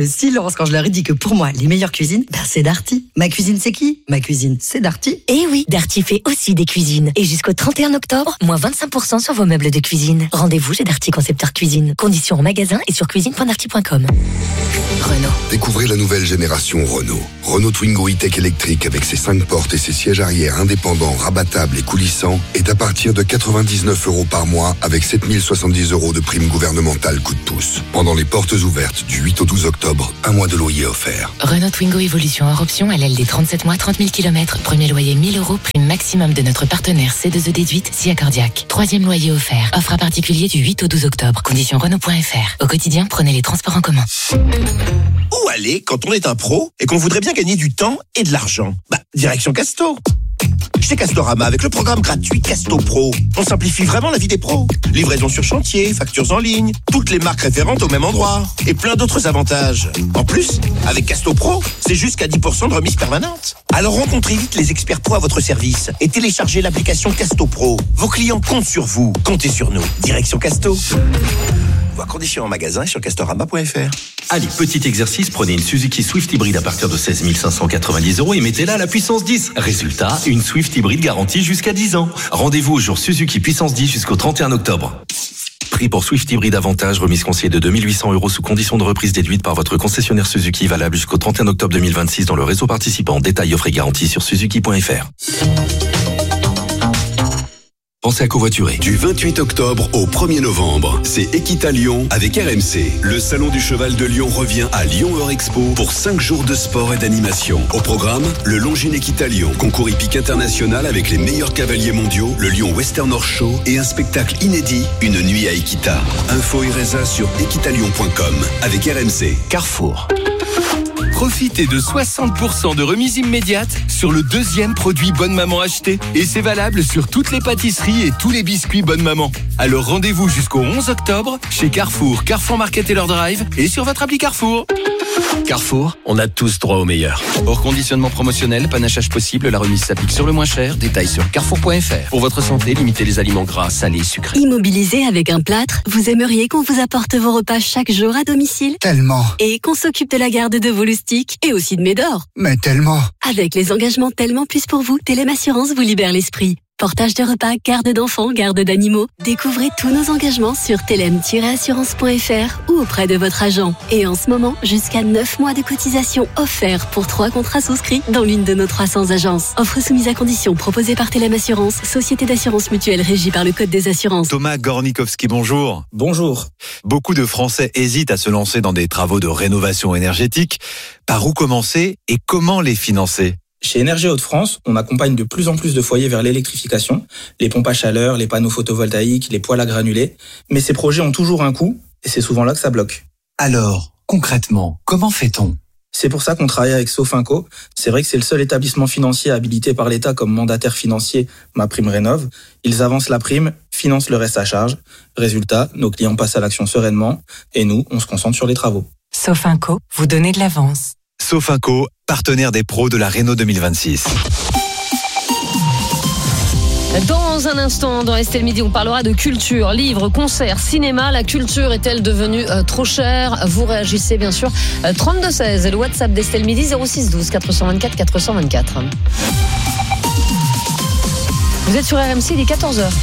S5: le silence quand je leur ai dit que pour moi, les meilleures cuisines, ben c'est Darty. Ma cuisine, c'est qui? Ma cuisine, c'est Darty.
S6: Eh oui, Darty fait aussi des cuisines. Et jusqu'au trente et un octobre, moins vingt-cinq pour cent sur vos meubles de cuisine. Rendez-vous chez Darty Concepteur Cuisine. Conditions en magasin et sur cuisine point darty point com. Renault.
S7: Découvrez la nouvelle génération Renault. Renault Twingo e-Tech électrique avec ses cinq portes et ses sièges arrière indépendants, rabattables et coulissants est à partir de quatre-vingt-dix-neuf euros par mois avec sept mille soixante-dix euros de prime gouvernementale coup de pouce. Pendant les portes ouvertes du huit au douze octobre, un mois de loyer offert.
S6: Renault Twingo Evolution hors option, L L D trente-sept mois, trente mille kilomètres. Premier loyer mille euros, prime maximum de notre partenaire C deux E déduite, S I A Cardiaque. Troisième loyer offert. Offre à particulier du huit au douze octobre. Conditions Renault point F R. Au quotidien, prenez les transports en commun.
S10: Où aller quand on est un pro et qu'on voudrait bien gagner du temps et de l'argent? Bah, direction Casto. Chez Castorama, avec le programme gratuit Casto Pro, on simplifie vraiment la vie des pros. Livraison sur chantier, factures en ligne, toutes les marques référentes au même endroit et plein d'autres avantages. En plus, avec Casto Pro, c'est jusqu'à dix pour cent de remise permanente. Alors rencontrez vite les experts pro à votre service et téléchargez l'application Casto Pro. Vos clients comptent sur vous, comptez sur nous. Direction Casto. Voir conditions en magasin sur castorama point F R.
S11: Allez, petit exercice, prenez une Suzuki Swift hybride à partir de seize mille cinq cent quatre-vingt-dix euros et mettez-la à la puissance dix. Résultat, une Swift hybride garantie jusqu'à dix ans. Rendez-vous au jour Suzuki puissance dix jusqu'au trente et un octobre. Prix pour Swift hybride avantage, remise conseillée de deux mille huit cents euros sous condition de reprise déduite par votre concessionnaire Suzuki, valable jusqu'au trente et un octobre deux mille vingt-six dans le réseau participant. Détail offre et garantie sur suzuki point F R.
S21: Pensez à covoiturer. Du vingt-huit octobre au premier novembre, c'est Equita Lyon avec R M C. Le salon du cheval de Lyon revient à Lyon Eurexpo pour cinq jours de sport et d'animation. Au programme, le Longines Equita Lyon, concours hippique international avec les meilleurs cavaliers mondiaux, le Lyon Western Horse Show et un spectacle inédit, une nuit à Equita. Info et résa sur equitalyon point com avec R M C. Carrefour.
S26: Profitez de soixante pour cent de remise immédiate sur le deuxième produit Bonne Maman acheté. Et c'est valable sur toutes les pâtisseries et tous les biscuits Bonne Maman. Alors rendez-vous jusqu'au onze octobre chez Carrefour, Carrefour Market et leur drive et sur votre appli Carrefour.
S27: Carrefour, on a tous droit au meilleur.
S26: Hors conditionnement promotionnel, panachage possible, la remise s'applique sur le moins cher. Détails sur carrefour point F R. Pour votre santé, limitez les aliments gras, salés, sucrés.
S19: Immobilisé avec un plâtre, vous aimeriez qu'on vous apporte vos repas chaque jour à domicile?
S28: Tellement.
S19: Et qu'on s'occupe de la garde de vos loustiques et aussi de Médor?
S28: Mais tellement.
S19: Avec les engagements Tellement Plus pour vous, Télém Assurance vous libère l'esprit. Portage de repas, garde d'enfants, garde d'animaux. Découvrez tous nos engagements sur telem tiret assurance point F R ou auprès de votre agent. Et en ce moment, jusqu'à neuf mois de cotisation offerts pour trois contrats souscrits dans l'une de nos trois cents agences. Offre soumise à conditions proposée par Télém Assurance, société d'assurance mutuelle régie par le Code des assurances.
S29: Thomas Gornikowski, bonjour.
S30: Bonjour.
S29: Beaucoup de Français hésitent à se lancer dans des travaux de rénovation énergétique. Par où commencer et comment les financer ?
S30: Chez Énergie Hauts-de-France, on accompagne de plus en plus de foyers vers l'électrification, les pompes à chaleur, les panneaux photovoltaïques, les poêles à granulés. Mais ces projets ont toujours un coût et c'est souvent là que ça bloque.
S29: Alors, concrètement, comment fait-on ?
S30: C'est pour ça qu'on travaille avec Sofinco. C'est vrai que c'est le seul établissement financier habilité par l'État comme mandataire financier MaPrimeRénov'. Ils avancent la prime, financent le reste à charge. Résultat, nos clients passent à l'action sereinement et nous, on se concentre sur les travaux.
S19: Sofinco, vous donnez de l'avance.
S29: Sofinco, partenaire des pros de la Réno deux mille vingt-six.
S2: Dans un instant, dans Estelle Midi, on parlera de culture, livres, concerts, cinéma. La culture est-elle devenue euh, trop chère ? Vous réagissez bien sûr. Euh, trente-deux seize, le WhatsApp d'Estelle Midi, zéro six douze quatre cent vingt-quatre quatre cent vingt-quatre. Vous êtes sur R M C, il est quatorze heures.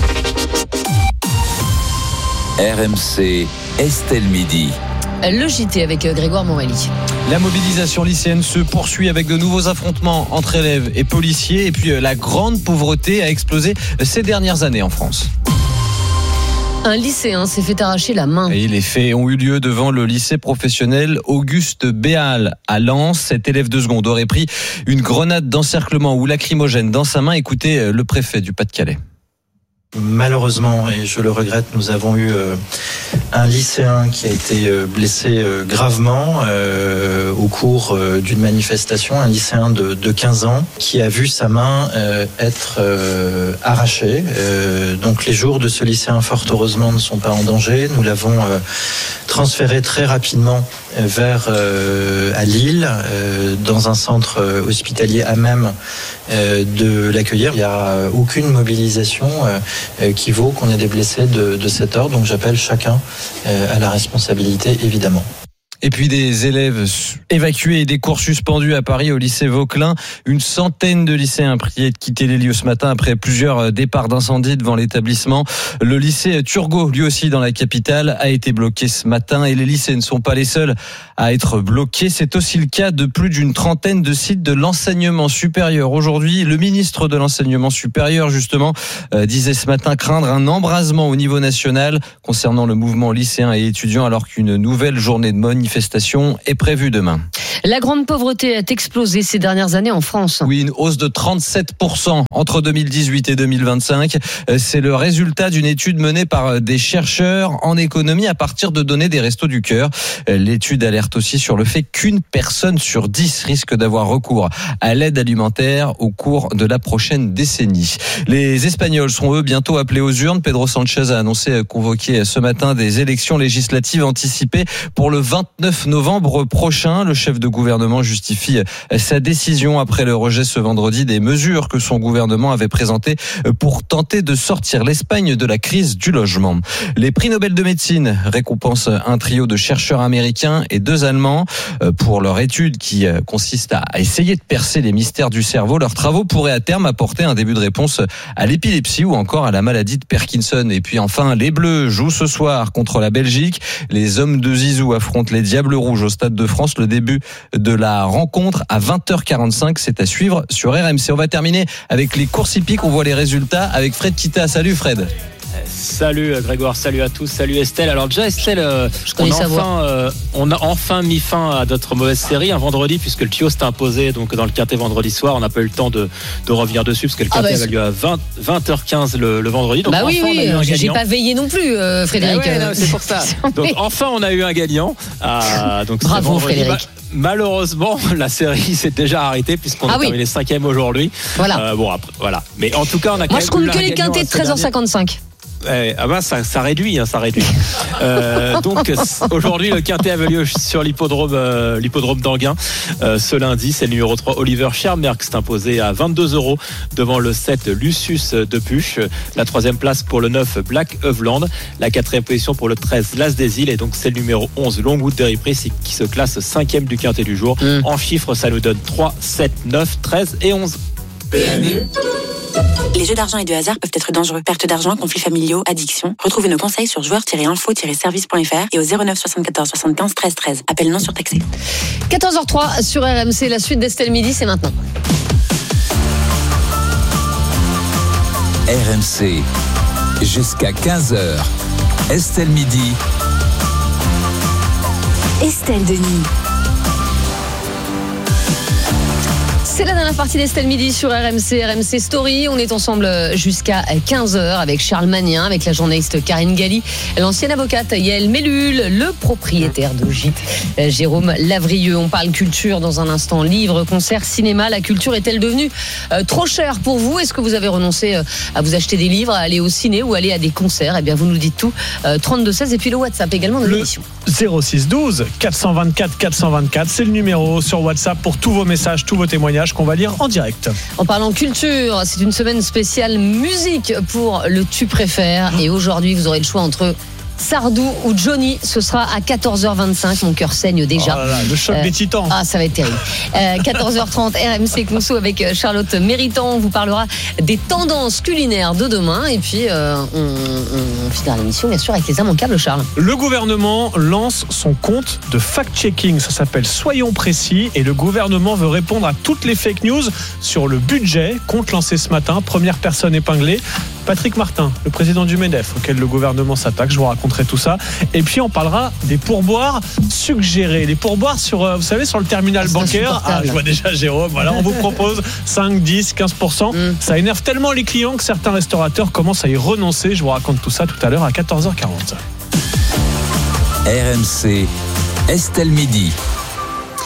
S9: R M C, Estelle Midi.
S2: Le J T avec Grégoire Morelli.
S31: La mobilisation lycéenne se poursuit avec de nouveaux affrontements entre élèves et policiers. Et puis la grande pauvreté a explosé ces dernières années en France.
S2: Un lycéen s'est fait arracher la main.
S31: Et les faits ont eu lieu devant le lycée professionnel Auguste Béal à Lens. Cet élève de seconde aurait pris une grenade d'encerclement ou lacrymogène dans sa main. Écoutez le préfet du Pas-de-Calais.
S32: Malheureusement, et je le regrette, nous avons eu euh, un lycéen qui a été euh, blessé euh, gravement euh, au cours euh, d'une manifestation, un lycéen de, de quinze ans qui a vu sa main euh, être euh, arrachée. Euh, donc les jours de ce lycéen, fort heureusement, ne sont pas en danger. Nous l'avons euh, transféré très rapidement vers euh, à Lille, euh, dans un centre hospitalier à même euh, de l'accueillir. Il n'y a aucune mobilisation euh, qui vaut qu'on ait des blessés de, de cet ordre. Donc j'appelle chacun euh, à la responsabilité, évidemment.
S31: Et puis des élèves évacués et des cours suspendus à Paris au lycée Vauquelin. Une centaine de lycéens priés de quitter les lieux ce matin après plusieurs départs d'incendie devant l'établissement. Le lycée Turgot, lui aussi dans la capitale, a été bloqué ce matin et les lycées ne sont pas les seuls à être bloqués. C'est aussi le cas de plus d'une trentaine de sites de l'enseignement supérieur. Aujourd'hui, le ministre de l'enseignement supérieur, justement, euh, disait ce matin craindre un embrasement au niveau national concernant le mouvement lycéen et étudiant alors qu'une nouvelle journée de manifestation est prévue demain.
S2: La grande pauvreté a explosé ces dernières années en France.
S31: Oui, une hausse de trente-sept pour cent entre deux mille dix-huit et deux mille vingt-cinq. C'est le résultat d'une étude menée par des chercheurs en économie à partir de données des Restos du Cœur. L'étude alerte aussi sur le fait qu'une personne sur dix risque d'avoir recours à l'aide alimentaire au cours de la prochaine décennie. Les Espagnols seront eux bientôt appelés aux urnes. Pedro Sanchez a annoncé convoquer ce matin des élections législatives anticipées pour le vingt-neuf novembre prochain. Le chef de gouvernement justifie sa décision après le rejet ce vendredi des mesures que son gouvernement avait présentées pour tenter de sortir l'Espagne de la crise du logement. Les prix Nobel de médecine récompensent un trio de chercheurs américains et deux Allemands pour leur étude qui consiste à essayer de percer les mystères du cerveau. Leurs travaux pourraient à terme apporter un début de réponse à l'épilepsie ou encore à la maladie de Parkinson. Et puis enfin, les Bleus jouent ce soir contre la Belgique. Les hommes de Zizou affrontent les Diables Rouges au Stade de France. Le début de la rencontre à vingt heures quarante-cinq, c'est à suivre sur R M C. On va terminer avec les courses hippiques. On voit les résultats avec Fred Kita. Salut Fred.
S1: Salut Grégoire, salut à tous, salut Estelle. Alors déjà Estelle, euh, on, a enfin, euh, on a enfin mis fin à notre mauvaise série un vendredi puisque le Tio s'est imposé donc dans le Quintet vendredi soir. On n'a pas eu le temps de, de revenir dessus parce que le Quintet ah bah, avait lieu à vingt, vingt heures quinze le, le vendredi. Donc
S2: bah
S1: enfin,
S2: oui, oui,
S1: on a eu un
S2: j'ai
S1: gagnant.
S2: pas veillé non plus euh, Frédéric.
S1: Ah ouais, non, c'est pour ça. Donc enfin on a eu un gagnant. Ah, donc
S2: bravo Frédéric.
S1: Bah, malheureusement, la série s'est déjà arrêtée puisqu'on ah a oui. terminé cinquième aujourd'hui.
S2: Voilà.
S1: Euh, bon après, voilà. Mais en tout cas, on a quand
S2: Moi,
S1: même
S2: je compte que les quintets de treize heures cinquante-cinq.
S1: Eh, ah ben ça, ça réduit, hein, ça réduit. Euh, donc aujourd'hui le Quintet avait lieu sur l'hippodrome, euh, l'hippodrome d'Anguin. Euh, ce lundi, c'est le numéro trois Oliver Schermerck s'est imposé à vingt-deux euros devant le sept Lucius de Puche. La troisième place pour le neuf Black Eveland. La quatrième position pour le treize L'As des Îles. Et donc c'est le numéro onze Longwood Derry Prince qui se classe cinquième du Quintet du jour. Mmh. En chiffres, ça nous donne trois, sept, neuf, treize et onze.
S14: Les jeux d'argent et de hasard peuvent être dangereux. Perte d'argent, conflits familiaux, addiction. Retrouvez nos conseils sur joueurs tiret info tiret service point f r et au zéro neuf soixante-quatorze soixante-quinze treize treize. Appel non surtaxé.
S2: quatorze heures trois sur R M C, la suite d'Estelle Midi, c'est maintenant.
S9: R M C, jusqu'à quinze heures. Estelle Midi.
S19: Estelle Denis.
S2: C'est la dernière partie d'Estelle Midi sur R M C, R M C Story. On est ensemble jusqu'à quinze heures avec Charles Magnin, avec la journaliste Karine Galli, l'ancienne avocate Yael Mellul, le propriétaire de Gîte, Jérôme Lavrieux. On parle culture dans un instant. Livres, concerts, cinéma. La culture est-elle devenue euh, trop chère pour vous ? Est-ce que vous avez renoncé euh, à vous acheter des livres, à aller au ciné ou aller à des concerts ? Eh bien, vous nous dites tout. Euh, trente-deux seize et puis le WhatsApp également de l'émission.
S4: zéro six douze quatre cent vingt-quatre quatre cent vingt-quatre, c'est le numéro sur WhatsApp pour tous vos messages, tous vos témoignages qu'on va lire en direct.
S2: En parlant culture, c'est une semaine spéciale musique pour le Tu préfères. Et aujourd'hui, vous aurez le choix entre Sardou ou Johnny. Ce sera à quatorze heures vingt-cinq. Mon cœur saigne déjà.
S4: Oh là là, le choc euh, des titans.
S2: Ah, ça va être terrible. Euh, quatorze heures trente, R M C Conso avec Charlotte Méritant. On vous parlera des tendances culinaires de demain. Et puis, euh, on, on finira l'émission, bien sûr, avec les immanquables, Charles.
S4: Le gouvernement lance son compte de fact-checking. Ça s'appelle Soyons précis. Et le gouvernement veut répondre à toutes les fake news sur le budget. Compte lancé ce matin. Première personne épinglée, Patrick Martin, le président du MEDEF, auquel le gouvernement s'attaque. Je vous raconterai tout ça. Et puis on parlera des pourboires suggérés. Les pourboires sur, vous savez, sur le terminal
S2: c'est
S4: bancaire. Ah, je vois déjà Jérôme. Voilà, on vous propose cinq, dix, quinze pour cent. Mm. Ça énerve tellement les clients que certains restaurateurs commencent à y renoncer. Je vous raconte tout ça tout à l'heure à quatorze heures quarante.
S9: R M C, Estelle Midi.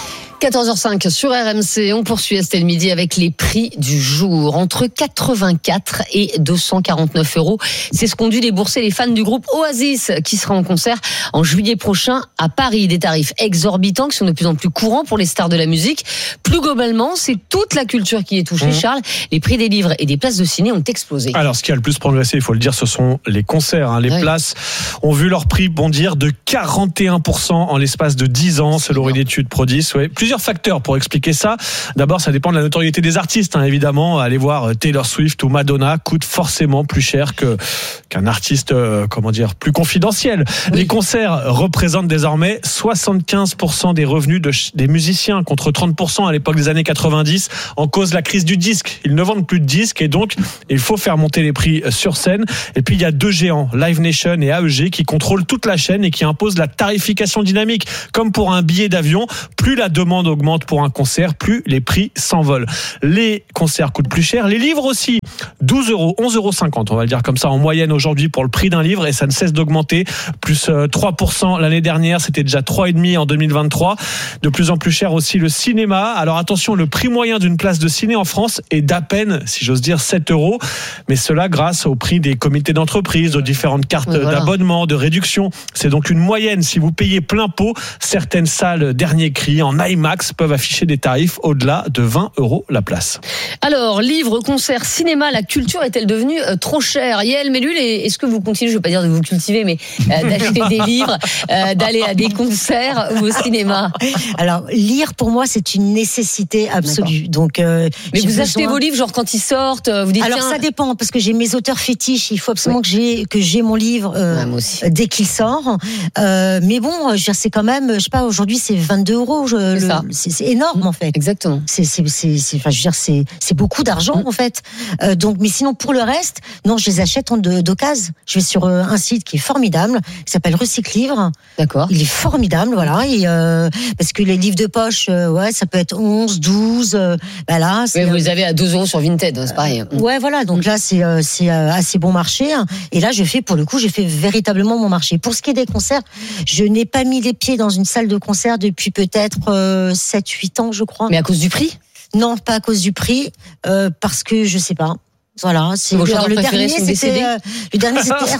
S2: quatorze heures cinq sur R M C, on poursuit Estelle Midi avec les prix du jour. Entre quatre-vingt-quatre et deux cent quarante-neuf euros. C'est ce qu'ont dû débourser les fans du groupe Oasis qui sera en concert en juillet prochain à Paris. Des tarifs exorbitants qui sont de plus en plus courants pour les stars de la musique. Plus globalement, c'est toute la culture qui est touchée. Mmh. Charles, les prix des livres et des places de ciné ont explosé.
S4: Alors, ce qui a le plus progressé, il faut le dire, ce sont les concerts. Hein. Les oui. places ont vu leur prix bondir de quarante et un pour cent en l'espace de dix ans, selon une étude Prodis. Ouais. Plusieurs facteurs pour expliquer ça. D'abord, ça dépend de la notoriété des artistes. Hein, évidemment, aller voir Taylor Swift ou Madonna coûte forcément plus cher que qu'un artiste, euh, comment dire, plus confidentiel. Oui. Les concerts représentent désormais soixante-quinze pour cent des revenus de, des musiciens, contre trente pour cent à l'époque des années quatre-vingt-dix, en cause de la crise du disque. Ils ne vendent plus de disques et donc il faut faire monter les prix sur scène. Et puis il y a deux géants, Live Nation et A E G, qui contrôlent toute la chaîne et qui imposent la tarification dynamique. Comme pour un billet d'avion, plus la demande augmente pour un concert, plus les prix s'envolent. Les concerts coûtent plus cher, les livres aussi. douze euros, onze euros cinquante, on va le dire comme ça en moyenne aujourd'hui pour le prix d'un livre, et ça ne cesse d'augmenter. Plus trois pour cent l'année dernière, c'était déjà trois virgule cinq pour cent en deux mille vingt-trois. De plus en plus cher aussi le cinéma. Alors attention, le prix moyen d'une place de ciné en France est d'à peine, si j'ose dire, sept euros. Mais cela grâce au prix des comités d'entreprise, aux différentes cartes oui, voilà. d'abonnement, de réduction. C'est donc une moyenne. Si vous payez plein pot, certaines salles dernier cri en IMAX peuvent afficher des tarifs au-delà de vingt euros la place.
S2: Alors, livres, concerts, cinéma, la culture est-elle devenue euh, trop chère? Yael Mellul, est-ce que vous continuez, je ne veux pas dire de vous cultiver, mais euh, d'acheter des livres, euh, d'aller à des concerts ou au cinéma?
S8: Alors, lire pour moi, c'est une nécessité absolue. Donc, euh,
S2: mais vous
S8: besoin...
S2: achetez vos livres, genre quand ils sortent, vous dites.
S8: Alors,
S2: tiens...
S8: ça dépend, parce que j'ai mes auteurs fétiches. Il faut absolument oui. que j'ai que j'ai mon livre euh, ouais, dès qu'il sort. Euh, mais bon, c'est quand même, je sais pas, aujourd'hui c'est vingt-deux euros. Je,
S2: c'est,
S8: le,
S2: ça.
S8: C'est, c'est énorme en fait.
S2: Exactement.
S8: C'est c'est c'est, c'est enfin, je veux dire, c'est c'est beaucoup d'argent mmh. en fait. Euh, donc, mais sinon pour le reste, non, je les achète en de, d'occasion. Je vais sur un site qui est formidable, qui s'appelle Recycle Livre.
S2: D'accord.
S8: Il est formidable, voilà. Et euh, parce que les livres de poche, euh, ouais, ça peut être onze, douze. Euh, bah là,
S2: c'est, mais vous les avez à douze euros sur Vinted, c'est pareil.
S8: Euh, ouais, voilà. Donc là, c'est euh, c'est euh, assez bon marché. Et là, je fais pour le coup, j'ai fait véritablement mon marché. Pour ce qui est des concerts, je n'ai pas mis les pieds dans une salle de concert depuis peut-être euh, sept huit ans, je crois.
S2: Mais à cause du prix?
S8: Non, pas à cause du prix, euh, parce que je sais pas. Voilà, c'est
S2: vos
S8: le,
S2: chanteurs
S8: le
S2: préférés
S8: dernier,
S2: sont décédés.
S8: Euh, le dernier,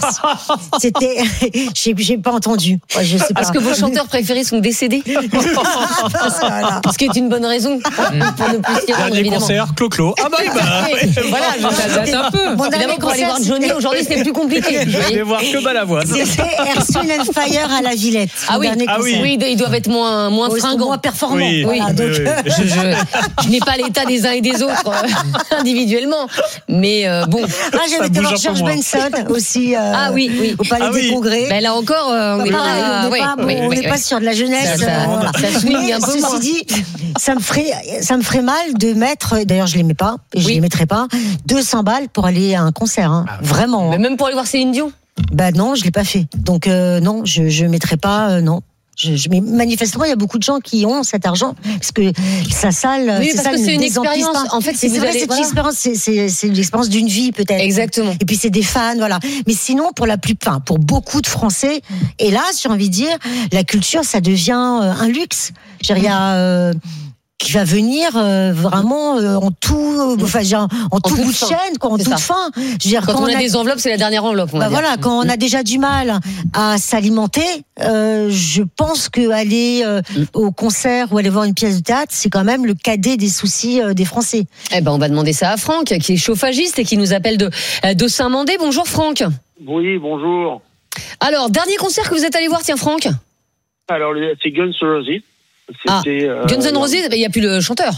S8: c'était, c'était, j'ai, j'ai pas entendu. Ouais, je sais
S2: Parce
S8: pas.
S2: que vos chanteurs préférés sont décédés. Voilà. Ce qui est une bonne raison pour ne plus s'y rendre.
S4: Dernier concert, Clo-Clo. Ah bah, bah
S2: voilà, ça date un peu. Bon, évidemment, pour aller voir Johnny aujourd'hui, c'était plus compliqué.
S4: Je vais voir que Balavoine.
S8: C'était Airsoul and Fire à la Villette.
S2: Ah oui, ah oui. oui, ils doivent être moins, moins
S8: oui,
S2: fringants,
S8: moins performants.
S4: Oui,
S8: voilà,
S4: oui,
S8: donc,
S4: oui, oui.
S2: Je, je, je n'ai pas l'état des uns et des autres euh, individuellement, mais euh, bon.
S8: Ah, j'avais été voir George Benson aussi. Euh,
S2: ah oui, oui.
S8: Au Palais
S4: ah,
S8: des
S4: oui.
S8: Congrès.
S2: Ben là encore, euh, on n'est pas,
S8: oui, pas, bon, oui, oui, pas sur de la jeunesse.
S2: Ça, ça,
S8: voilà.
S2: ça swing un peu.
S8: Ceci
S2: moins.
S8: dit, ça me ferait, ça me ferait mal de mettre. D'ailleurs, je l'aimais pas, et je
S2: oui.
S8: les mettrais pas. deux cents balles pour aller à un concert, hein. Ah, vraiment.
S2: Mais même pour aller voir Céline Dion.
S8: Bah non, je l'ai pas fait. Donc euh, non, je je mettrais pas, euh, non. Je, je, mais manifestement, il y a beaucoup de gens qui ont cet argent parce que sa salle,
S2: oui,
S8: c'est
S2: parce
S8: ça,
S2: que c'est une expérience. En fait, si
S8: c'est
S2: vous
S8: vrai,
S2: allez,
S8: c'est
S2: voilà.
S8: une expérience, c'est, c'est, c'est une expérience d'une vie peut-être.
S2: Exactement.
S8: Et puis c'est des fans, voilà. Mais sinon, pour la plupart, pour beaucoup de Français, hélas, j'ai envie de dire, la culture, ça devient euh, un luxe. Je veux dire, il y a euh, qui va venir euh, vraiment euh, en tout, enfin, genre, en, en tout bout de chaîne, quoi, en toute fin. Je veux dire,
S2: quand, quand on, a, a des enveloppes, c'est la dernière enveloppe. On
S8: bah
S2: va dire.
S8: Voilà, quand on a déjà du mal à s'alimenter, euh, je pense que aller euh, au concert ou aller voir une pièce de théâtre, c'est quand même le cadet des soucis euh, des Français.
S2: Eh ben, on va demander ça à Franck, qui est chauffagiste et qui nous appelle de de Saint-Mandé. Bonjour Franck.
S12: Oui, bonjour.
S2: Alors, dernier concert que vous êtes allé voir, tiens Franck.
S12: Alors, c'est Guns N' Roses.
S2: Ah, euh, Guns N' Roses, il n'y a plus le chanteur.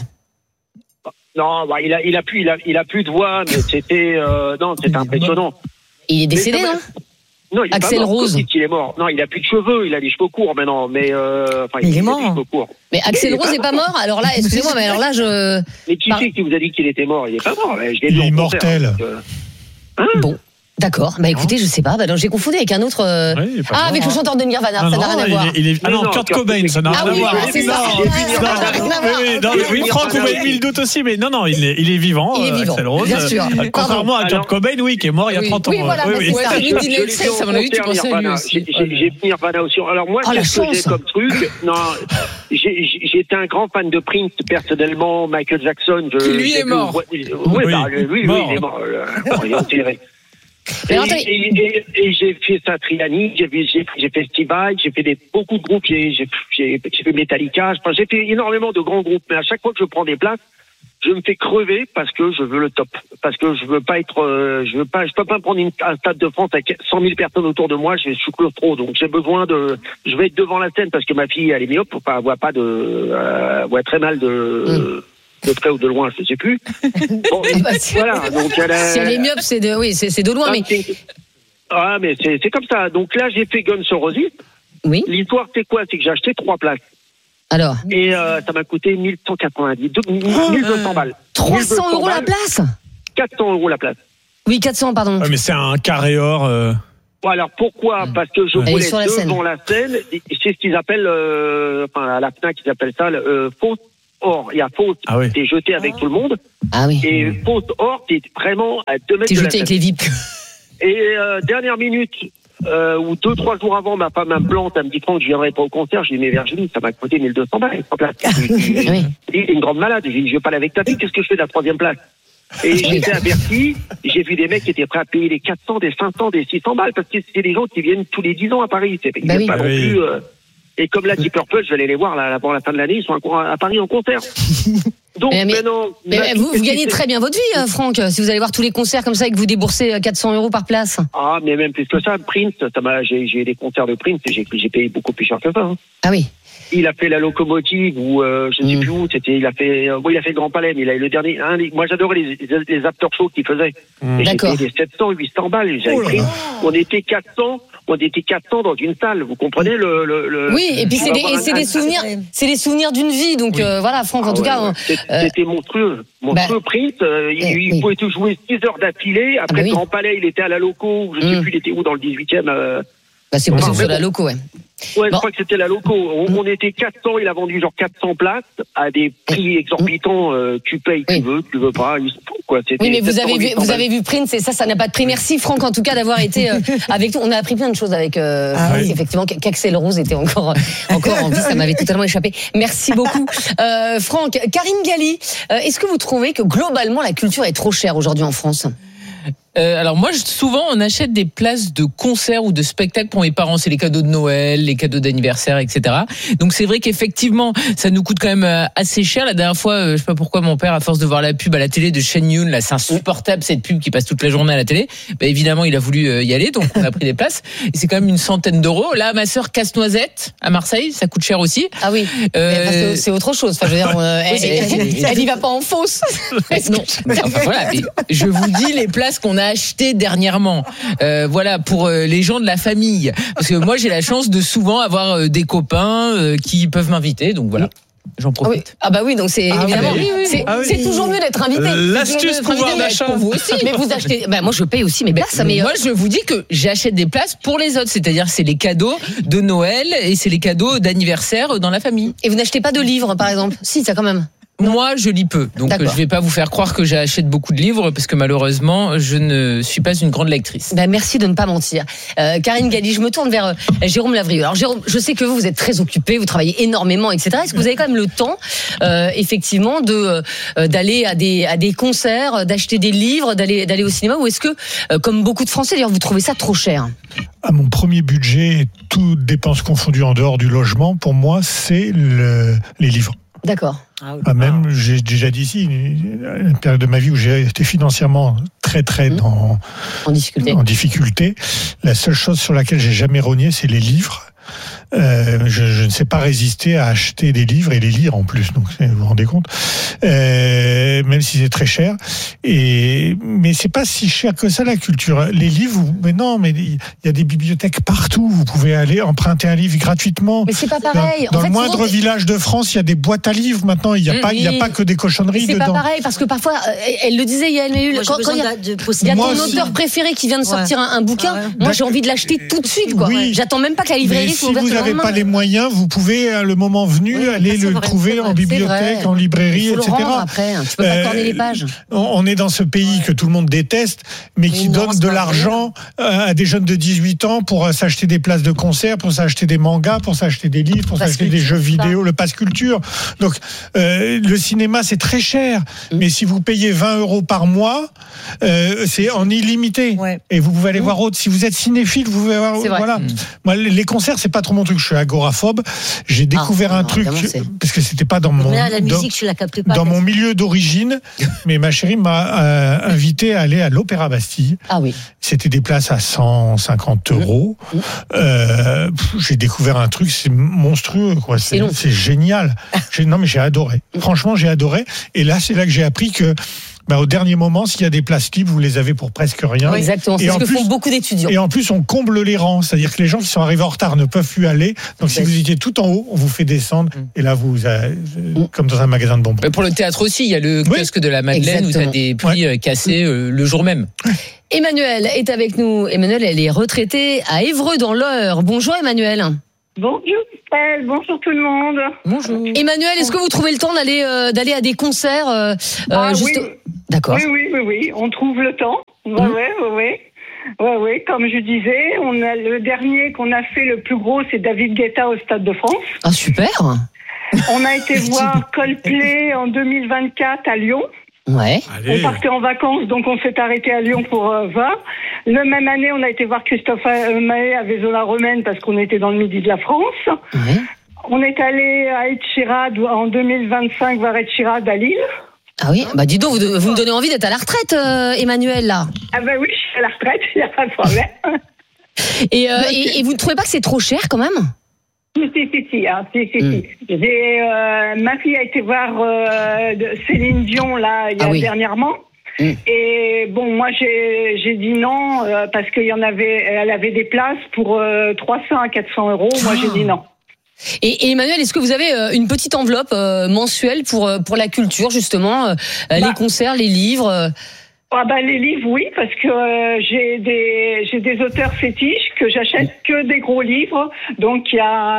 S12: Non, bah, il a, il a plus, il a, il a plus de voix, mais c'était, euh, non, c'était impressionnant.
S2: Il est décédé, mais, non?
S12: Non, il est
S2: Axel
S12: pas mort.
S2: Rose.
S12: Il est mort. Non, il a plus de cheveux, il a les cheveux courts maintenant, mais euh, enfin,
S8: il, il est
S12: a
S8: mort.
S12: Les cheveux courts.
S2: Mais Axel Rose n'est pas mort. Alors là, excusez-moi, mais alors là, je.
S12: Mais qui Par... c'est qui vous a dit qu'il était mort? Il est pas mort. Je l'ai
S4: il
S12: vu
S4: est
S12: en
S4: immortel.
S12: Concert, donc, euh... hein
S2: bon. D'accord. Bah écoutez, je sais pas. Bah non, j'ai confondu avec un autre. Euh...
S4: Oui,
S2: ah, avec le chanteur de Nirvana.
S4: Non,
S2: ça n'a
S4: non,
S2: rien à
S4: il
S2: voir.
S4: est- il est- ah non,
S12: non,
S4: Kurt
S12: Kurt
S4: Cobain, ça n'a
S2: Ah
S4: rien
S2: oui,
S4: à voir.
S2: voilà, c'est ça.
S4: Non,
S2: Ça n'a rien à
S4: non,
S2: voir.
S4: oui, oui, non, oui, Franck, vous m'avez mis le doute aussi, mais non, non, il est, il est vivant.
S2: Il est
S4: euh,
S2: vivant,
S4: Axel Rose.
S2: bien sûr.
S4: Euh, Contrairement à Kurt Cobain, oui, qui est mort il y a
S2: Oui.
S4: trente ans.
S2: Oui, voilà,
S4: Oui,
S2: bah,
S4: oui.
S2: c'est ça.
S12: Je-
S2: Lui,
S12: je
S2: dit
S12: l'ai
S2: Nelson,
S12: vu
S2: à mon avis, tu
S12: en
S2: pensais à lui
S12: Nirvana.
S2: aussi.
S12: J'ai j'ai- j'ai pris Nirvana aussi. Alors moi,
S2: Ah, la
S12: qu'est-ce que j'ai
S2: chance.
S12: comme truc? Non, j'ai- j'ai- j'étais un grand fan de Prince personnellement. Michael Jackson. Je,
S3: Qui, lui,
S12: j'ai
S3: est
S12: vu-
S3: mort.
S12: Oui,
S4: Oui,
S12: bah, lui, lui,
S4: mort.
S12: il est mort. euh, bon, il est enterré. Et,
S2: Alors, attendez.
S12: et- et- et j'ai fait Satriani, j'ai fait, j'ai, j'ai fait Festival, j'ai fait des, beaucoup de groupes, j'ai, j'ai, j'ai, j'ai fait Metallica, enfin, j'ai fait énormément de grands groupes, mais à chaque fois que je prends des places, je me fais crever parce que je veux le top, parce que je veux pas être, euh, je veux pas, je peux pas prendre une, un stade de France avec cent mille personnes autour de moi, je, je suis claustro, donc j'ai besoin de, je vais être devant la scène parce que ma fille elle est myope, enfin, elle voit pas de, euh, elle voit très mal de.
S2: Mm.
S12: De près ou de loin, je ne sais plus. Bon,
S2: Bah, si-
S12: voilà, donc elle a...
S2: Si elle est myope, c'est de, oui, c'est, c'est de loin, mais.
S12: Ah, mais c'est, c'est comme ça. Donc là, j'ai fait Guns N' Roses.
S2: Oui.
S12: L'histoire, c'est quoi? C'est que j'ai acheté trois places.
S2: Alors.
S12: Et euh, ça m'a coûté mille cent quatre-vingt-dix, deux- mille deux cents balles.
S2: trois cents euros la
S12: balles,
S2: place?
S12: quatre cents euros la place.
S2: Oui, quatre cents, pardon.
S4: Ouais, mais c'est un carré or. euh,
S12: Bon, alors pourquoi? Parce que je
S2: Elle est
S12: voulais
S2: sur la scène.
S12: devant la scène. et C'est ce qu'ils appellent, euh, enfin à la FNAC, ils appellent ça euh, fausse or. Il y a fausse,
S4: Ah oui.
S12: t'es jeté avec tout le monde.
S2: Ah oui.
S12: Et fausse or, t'es vraiment à deux mètres
S2: T'es
S12: de la
S2: jeté avec
S12: scène.
S2: les V I P.
S12: Et euh, dernière minute, euh, ou deux, trois jours avant, ma femme me plante, elle me dit Franck, je viendrai pas au concert. Je dis mais Virginie, ça m'a coûté mille deux cents balles. En place.
S2: Oui.
S12: Il est une grande malade. Je dis je vais pas aller avec ta fille. Qu'est-ce que je fais de la troisième place? Et j'étais à Bercy, j'ai vu des mecs qui étaient prêts à payer les quatre cents, des cinq cents, des six cents balles parce que c'est des gens qui viennent tous les dix ans à Paris. C'est
S2: Bah oui.
S12: pas non
S4: Oui.
S12: plus. Euh, et comme là, Deep Purple, je vais aller les voir là, avant la fin de l'année. Ils sont à à Paris en concert. Donc
S2: Mais- mais-
S12: maintenant,
S2: Mais
S12: là,
S2: vous,
S12: qu'est-ce
S2: vous
S12: qui
S2: gagnez
S12: s'est-
S2: très bien votre vie, euh, Franck, si vous allez voir tous les concerts comme ça et que vous déboursez euh, quatre cents euros par place.
S12: Ah, mais même plus que ça, Prince, ça m'a, j'ai, j'ai des concerts de Prince et j'ai, j'ai payé beaucoup plus cher que ça. Hein.
S2: Ah oui.
S12: Il a fait la locomotive ou euh, je ne sais
S2: Mm.
S12: plus où, c'était, il a fait, euh, oui, il a fait le Grand Palais, mais il a eu le dernier. Hein, les- moi, j'adorais les, les, les after shows qu'il faisait.
S4: Mm.
S12: Et j'ai
S2: D'accord.
S12: payé des sept cents, huit cents balles. J'avais
S4: Oh là
S12: pris,
S4: là.
S12: on était quatre cents, on était quatre cents dans une salle. Vous comprenez le, le, le
S2: Oui, et puis
S12: tu
S2: c'est
S12: vas
S2: des,
S12: voir
S2: et
S12: un-
S2: c'est des
S12: un-
S2: souvenirs, c'est des souvenirs d'une vie. Donc euh, voilà, Franck, en
S12: Ah
S2: tout
S12: ouais,
S2: cas,
S12: ouais.
S2: on-
S12: C'était,
S2: euh,
S12: c'était monstrueux, monstrueux Prince. euh, il,
S2: eh,
S12: il
S2: oui.
S12: pouvait te jouer six heures d'affilée. Après
S2: bah oui.
S12: le Grand Palais, il était à la loco. Je ne sais
S2: Mm.
S12: plus, il était où dans le dix-huitième. Euh,
S2: bah, c'est
S12: Enfin,
S2: possible
S12: mais
S2: sur la
S12: bon.
S2: loco, ouais.
S12: Ouais,
S2: Bon.
S12: je crois que c'était la loco. On, on était quatre cents, il a vendu genre quatre cents places à des prix exorbitants. Euh, tu payes, tu
S2: Oui.
S12: veux, tu veux pas. Ils se font, quoi. C'était
S2: Oui, mais vous
S12: sept cents,
S2: avez vu,
S12: huit cents
S2: vous
S12: balles.
S2: avez vu Prince et ça, ça n'a pas de prix. Merci Franck, en tout cas, d'avoir été euh, avec nous. On a appris plein de choses avec euh,
S4: Ah
S2: Franck,
S4: oui.
S2: effectivement, qu'Axel Rose était encore encore en vie. Ça m'avait totalement échappé. Merci beaucoup, euh, Franck. Karine Galli, euh, est-ce que vous trouvez que globalement la culture est trop chère aujourd'hui en France?
S3: Euh, alors moi, je- souvent, on achète des places de concerts ou de spectacles pour mes parents. C'est les cadeaux de Noël, les cadeaux d'anniversaire, et cetera. Donc c'est vrai qu'effectivement, ça nous coûte quand même euh, assez cher. La dernière fois, euh, je sais pas pourquoi, mon père, à force de voir la pub à la télé de Shen Yun, là, c'est insupportable cette pub qui passe toute la journée à la télé. Bah, évidemment, il a voulu euh, y aller, donc on a pris des places. Et c'est quand même une centaine d'euros. Là, ma sœur Casse-Noisette à Marseille, ça coûte cher aussi.
S2: Ah oui.
S3: Euh,
S2: Mais parce que c'est autre chose. Enfin, je veux dire, euh, elle,
S3: c'est-
S2: elle, elle y va pas en fausse.
S3: Non. Enfin, voilà, mais je vous dis les places qu'on a achetées dernièrement. Euh, voilà, pour euh, les gens de la famille. Parce que moi, j'ai la chance de souvent avoir euh, des copains euh, qui peuvent m'inviter. Donc voilà. J'en
S2: Ah oui.
S3: profite.
S2: Ah bah oui, donc c'est
S3: Ah
S2: évidemment,
S3: oui, oui, oui.
S2: c'est
S3: Ah oui.
S2: c'est toujours mieux d'être invité.
S3: Euh, l'astuce
S2: C'est toujours mieux d'être
S3: pouvoir
S2: invité, mais
S3: d'achat.
S2: pour vous aussi. Mais vous achetez. Bah moi je paye aussi mes places. Mais
S3: Moi, je vous dis que j'achète des places pour les autres. C'est-à-dire, c'est les cadeaux de Noël et c'est les cadeaux d'anniversaire dans la famille.
S2: Et vous n'achetez pas de livres, par exemple? Si, ça quand même.
S3: Moi, je lis peu. Donc,
S2: D'accord.
S3: je vais pas vous faire croire que j'achète beaucoup de livres parce que malheureusement, je ne suis pas une grande lectrice.
S2: Ben, merci de ne pas mentir. Euh, Karine Galli, je me tourne vers euh, Jérôme Lavrieux. Alors Jérôme, je sais que vous, vous êtes très occupé, vous travaillez énormément, et cetera. Est-ce que vous avez quand même le temps, euh, effectivement, de euh, d'aller à des à des concerts, d'acheter des livres, d'aller d'aller au cinéma, ou est-ce que, euh, comme beaucoup de Français, d'ailleurs, vous trouvez ça trop cher?
S13: À mon premier budget, toutes dépenses confondues en dehors du logement, pour moi, c'est le, les livres.
S2: D'accord.
S13: Ah, même, j'ai déjà dit ici, une, une période de ma vie où j'ai été financièrement très très
S2: Mmh.
S13: dans,
S2: en difficulté.
S13: en difficulté. La seule chose sur laquelle j'ai jamais rogné, c'est les livres. Euh, je, je ne sais pas résister à acheter des livres et les lire en plus. Donc vous vous rendez compte, euh, même si c'est très cher. Et mais c'est pas si cher que ça la culture. Les livres, mais non, mais il y a des bibliothèques partout. Vous pouvez aller emprunter un livre gratuitement.
S2: Mais c'est pas pareil.
S13: Dans, dans
S2: en fait,
S13: le moindre
S2: souvent,
S13: village de France, il y a des boîtes à livres maintenant. Il n'y a
S2: mmh,
S13: pas, il y a pas que des cochonneries
S2: c'est
S13: dedans.
S2: C'est pas pareil parce que parfois, elle le disait, Yael Méhul, quand il y a, de, il y a ton aussi. auteur préféré qui vient de sortir ouais. un, un bouquin, ah ouais. moi j'ai envie de l'acheter tout de suite. Quoi.
S13: Oui.
S2: J'attends même pas que la librairie soit ouverte.
S13: Si vous n'avez pas les moyens, vous pouvez, le moment venu, oui, aller le vrai, trouver en bibliothèque, en librairie, et cetera.
S2: Après, tu peux pas corner les pages.
S13: On est dans ce pays que tout le monde déteste, mais qui donne de l'argent à des jeunes de dix-huit ans pour s'acheter des places de concert, pour s'acheter des mangas, pour s'acheter des livres, pour s'acheter des jeux vidéo, le pass culture. Donc euh, le cinéma c'est très cher, mmh. mais si vous payez vingt euros par mois, euh, c'est en illimité. Ouais. Et vous pouvez aller mmh. voir autre. Si vous êtes cinéphile, vous pouvez voir. Voilà. Mmh. Moi, les concerts c'est pas trop mon truc. Je suis agoraphobe. J'ai découvert ah, un non, truc parce que c'était pas dans mon
S8: là, la musique, dans, je la capte pas,
S13: dans mon milieu d'origine. Mais ma chérie m'a euh, invité à aller à l'Opéra Bastille.
S2: Ah oui.
S13: C'était des places à cent cinquante euros. Mmh. Euh, j'ai découvert un truc, c'est monstrueux, quoi. C'est, c'est, c'est génial. J'ai, non, mais j'ai adoré. Franchement, j'ai adoré. Et là, c'est là que j'ai appris que, bah, au dernier moment, s'il y a des places libres, vous les avez pour presque rien.
S2: Oui, exactement. C'est et ce que plus, font beaucoup d'étudiants.
S13: Et en plus, on comble les rangs. C'est-à-dire que les gens qui sont arrivés en retard ne peuvent plus aller. Donc, si vous étiez tout en haut, on vous fait descendre. Mmh. Et là, vous, avez, mmh. comme dans un magasin de bonbons.
S3: Mais pour le théâtre aussi, il y a le oui. kiosque de la Madeleine exactement. Où tu as des prix ouais. cassés euh, le jour même.
S2: Emmanuel est avec nous. Emmanuel, elle est retraitée à Évreux dans l'Eure. Bonjour Emmanuel.
S5: Bonjour Estelle, bonjour tout le monde.
S2: Bonjour. Emmanuel, est-ce que vous trouvez le temps d'aller euh, d'aller à des concerts euh,
S5: ah,
S2: juste...
S5: oui.
S2: D'accord.
S5: Oui, oui, oui, oui, on trouve le temps. Oui, mmh. oui, oui. Ouais, ouais, comme je disais, on a le dernier qu'on a fait le plus gros, c'est David Guetta au Stade de France.
S2: Ah super.
S5: On a été voir Coldplay en deux mille vingt-quatre à Lyon.
S2: Ouais.
S5: Allez. On partait en vacances, donc on s'est arrêté à Lyon pour euh, voir. La même année, on a été voir Christophe Maé à Vaison-la-Romaine parce qu'on était dans le midi de la France. Ouais. On est allé à Ed Sheeran en deux mille vingt-cinq voir Ed Sheeran à Lille.
S2: Ah oui, bah dis donc, vous, vous me donnez envie d'être à la retraite, euh, Emmanuel, là.
S5: Ah bah oui, je suis à la retraite, il n'y a pas de problème.
S2: et, euh, et, et vous ne trouvez pas que c'est trop cher quand même ?
S5: Si, si, si, si, hein, si, si, mm. si. J'ai, euh, ma fille a été voir euh, Céline Dion, là, il y a ah oui. dernièrement. Mm. Et bon, moi, j'ai, j'ai dit non, euh, parce qu'il y en avait, elle avait des places pour euh, trois cents à quatre cents euros. Moi, oh. j'ai dit non.
S2: Et, et Emmanuel, est-ce que vous avez euh, une petite enveloppe euh, mensuelle pour, euh, pour la culture, justement, euh, bah. les concerts, les livres euh...
S5: Ah bah les livres oui parce que euh, j'ai des j'ai des auteurs fétiches que j'achète que des gros livres, donc il y a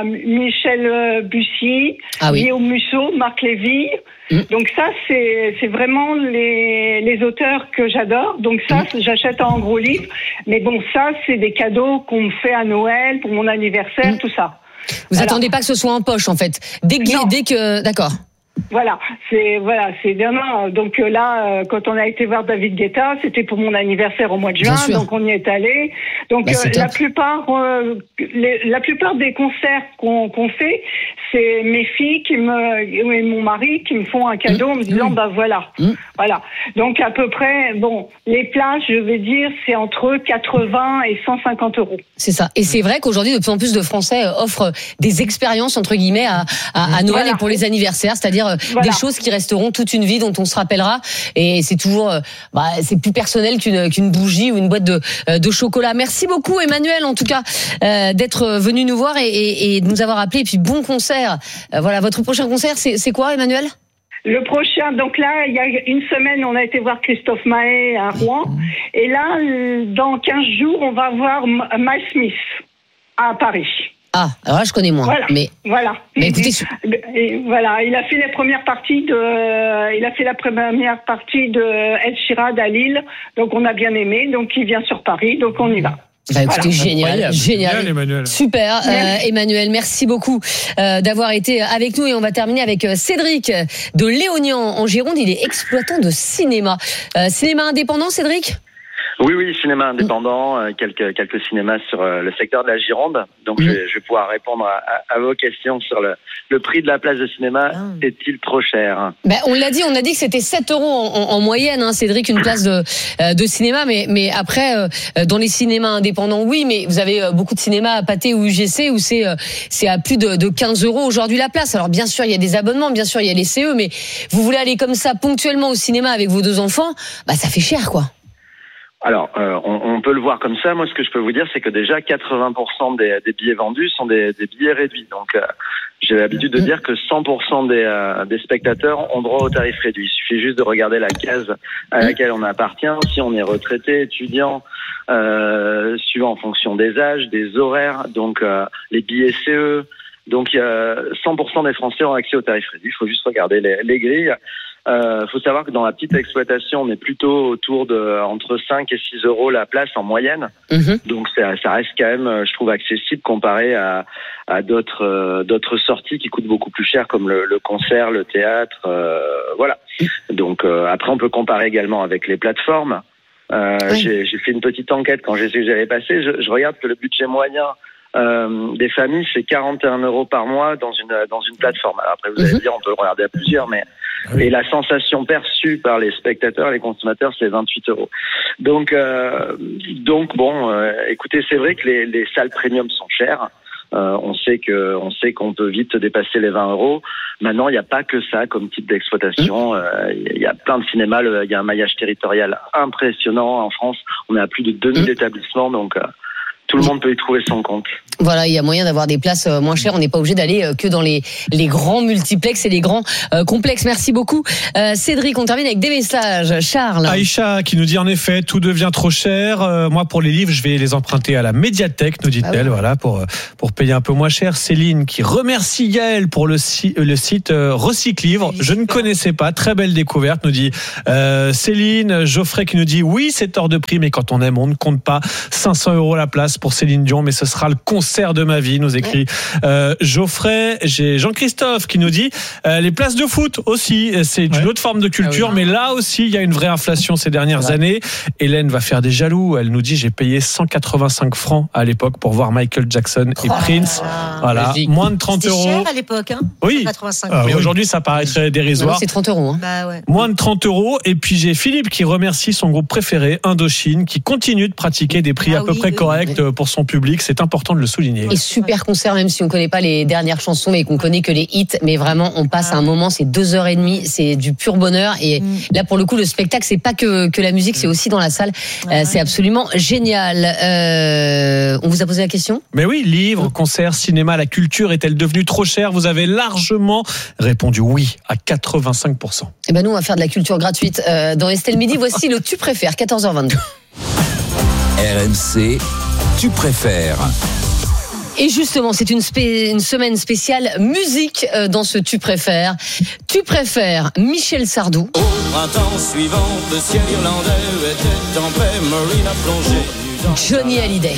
S5: Michel Bussy, ah oui. Guillaume Musso, Marc Lévy. Mmh. Donc ça c'est c'est vraiment les les auteurs que j'adore, donc ça mmh. j'achète en gros livres, mais bon ça c'est des cadeaux qu'on me fait à Noël pour mon anniversaire, mmh. tout ça.
S2: Vous voilà. Attendez pas que ce soit en poche en fait. Dès que dès que d'accord.
S5: Voilà, c'est voilà, c'est bien. Donc là, quand on a été voir David Guetta, c'était pour mon anniversaire au mois de juin, donc on y est allé. Donc bah, euh, la plupart, euh, les, la plupart des concerts qu'on, qu'on fait, c'est mes filles qui me et mon mari qui me font un cadeau mmh. en me disant mmh. bah voilà, mmh. voilà. Donc à peu près, bon, les places, je vais dire, c'est entre quatre-vingts et cent cinquante euros.
S2: C'est ça. Et c'est vrai qu'aujourd'hui, de plus en plus de Français offrent des expériences entre guillemets à, à, à Noël voilà. et pour les anniversaires, c'est-à-dire voilà. des choses qui resteront toute une vie, dont on se rappellera. Et c'est toujours, bah, c'est plus personnel qu'une, qu'une bougie ou une boîte de, de chocolat. Merci beaucoup, Emmanuel, en tout cas, euh, d'être venu nous voir et, et, et de nous avoir appelé. Et puis, bon concert. Euh, voilà, votre prochain concert, c'est, c'est quoi, Emmanuel ?
S5: Le prochain, donc là, il y a une semaine, on a été voir Christophe Maé à Rouen. Et là, dans quinze jours, on va voir Miles Smith à Paris.
S2: Ah, alors là, je connais moins.
S5: Voilà.
S2: Mais,
S5: voilà.
S2: mais écoutez,
S5: et, et, voilà, il a fait la première partie de, euh, il a fait la première partie de Ed Sheeran à Lille, donc on a bien aimé, donc il vient sur Paris, donc on y va.
S2: Bah écoutez, voilà. génial, génial,
S5: génial,
S2: Emmanuel. Super, euh, Emmanuel, merci beaucoup euh, d'avoir été avec nous et on va terminer avec euh, Cédric de Léognan en Gironde. Il est exploitant de cinéma, euh, cinéma indépendant, Cédric.
S6: Oui, oui, cinéma indépendant, euh, quelques quelques cinémas sur euh, le secteur de la Gironde. Donc, mmh. je, je vais pouvoir répondre à, à, à vos questions sur le, le prix de la place de cinéma. Ah. Est-il trop cher?
S2: Ben, on l'a dit, on a dit que c'était sept euros en, en, en moyenne, hein, Cédric, une place de euh, de cinéma. Mais mais après, euh, dans les cinémas indépendants, oui, mais vous avez euh, beaucoup de cinémas à Pathé ou U G C où c'est euh, c'est à plus de, de quinze euros aujourd'hui la place. Alors bien sûr, il y a des abonnements, bien sûr, il y a les C E, mais vous voulez aller comme ça ponctuellement au cinéma avec vos deux enfants, bah ça fait cher, quoi.
S6: Alors, euh, on, on peut le voir comme ça. Moi, ce que je peux vous dire, c'est que déjà quatre-vingts pour cent des, des billets vendus sont des, des billets réduits. Donc, euh, j'ai l'habitude de dire que cent pour cent des, euh, des spectateurs ont droit au tarif réduit. Il suffit juste de regarder la case à laquelle on appartient. Si on est retraité, étudiant, euh, suivant en fonction des âges, des horaires, donc euh, les billets C E. Donc, euh, cent pour cent des Français ont accès au tarif réduit. Il faut juste regarder les, les grilles. Il euh, faut savoir que dans la petite exploitation, on est plutôt autour de entre cinq et six euros la place en moyenne. Mmh. Donc ça, ça reste quand même, je trouve, accessible comparé à, à d'autres euh, d'autres sorties qui coûtent beaucoup plus cher, comme le, le concert, le théâtre, euh, voilà. Donc euh, après, on peut comparer également avec les plateformes. Euh, oui. j'ai, j'ai fait une petite enquête quand j'ai su que j'allais passer. Je, je regarde que le budget moyen Euh, des familles, c'est quarante et un euros par mois dans une dans une plateforme. Alors après, vous allez mmh. dire, on peut le regarder à plusieurs, mais oui. Et la sensation perçue par les spectateurs, les consommateurs, c'est vingt-huit euros. Donc euh, donc bon, euh, écoutez, c'est vrai que les, les salles premium sont chères. Euh, on sait que on sait qu'on peut vite dépasser les vingt euros. Maintenant, il n'y a pas que ça comme type d'exploitation. Il euh, y a plein de cinémas. Il y a un maillage territorial impressionnant en France. On est à plus de deux mille mmh. établissements, donc. Euh, Tout le monde peut y trouver son compte.
S2: Voilà, il y a moyen d'avoir des places moins chères. On n'est pas obligé d'aller que dans les, les grands multiplex et les grands euh, complexes. Merci beaucoup. Euh, Cédric, on termine avec des messages. Charles.
S4: Aïcha qui nous dit en effet, tout devient trop cher. Euh, moi, pour les livres, je vais les emprunter à la médiathèque, nous dit-elle, ah oui. Voilà, pour, pour payer un peu moins cher. Céline qui remercie Gaël pour le, le site euh, Recyclivre. Je ne connaissais pas. Très belle découverte, nous dit euh, Céline. Geoffrey qui nous dit oui, c'est hors de prix, mais quand on aime, on ne compte pas. cinq cents euros la place pour Céline Dion, mais ce sera le concert de ma vie, nous écrit euh, Geoffrey. J'ai Jean-Christophe qui nous dit euh, les places de foot aussi, c'est ouais. une autre forme de culture, ah oui. mais là aussi il y a une vraie inflation ces dernières ouais. années. Hélène va faire des jaloux, elle nous dit j'ai payé cent quatre-vingt-cinq francs à l'époque pour voir Michael Jackson et oh Prince. Là. Voilà, Magique. Moins de trente euros.
S8: C'était cher à l'époque, hein.
S4: Oui.
S8: quatre-vingt-cinq
S4: Ah, mais oui. aujourd'hui ça paraîtrait dérisoire.
S2: Non, c'est trente euros. Hein.
S8: Bah ouais.
S4: Moins de trente euros. Et puis j'ai Philippe qui remercie son groupe préféré, Indochine, qui continue de pratiquer des prix ah, à peu oui, près oui, corrects oui. pour son public. C'est important de le souligner.
S2: Et super concert, même si on ne connaît pas les dernières chansons, mais qu'on connaît que les hits. Mais vraiment, on passe ah. un moment, c'est deux heures et demie, c'est du pur bonheur. Et mm. là, pour le coup, le spectacle, c'est pas que, que la musique, c'est aussi dans la salle. Ah, euh, ouais. C'est absolument génial. Euh, on vous a posé la question ?
S4: Mais oui, livres, concerts, cinéma, la culture est-elle devenue trop chère ? Vous avez largement répondu oui à quatre-vingt-cinq pour cent.
S2: Et ben nous, on va faire de la culture gratuite. Euh, dans Estelle Midi, voici le Tu préfères, quatorze heures vingt-deux.
S9: R M C, Tu préfères.
S2: Et justement, c'est une, spé- une semaine spéciale musique euh, dans ce Tu préfères. Tu préfères Michel Sardou.
S7: Au printemps suivant, le ciel irlandais était en paix, Marina plongée.
S2: Johnny Hallyday.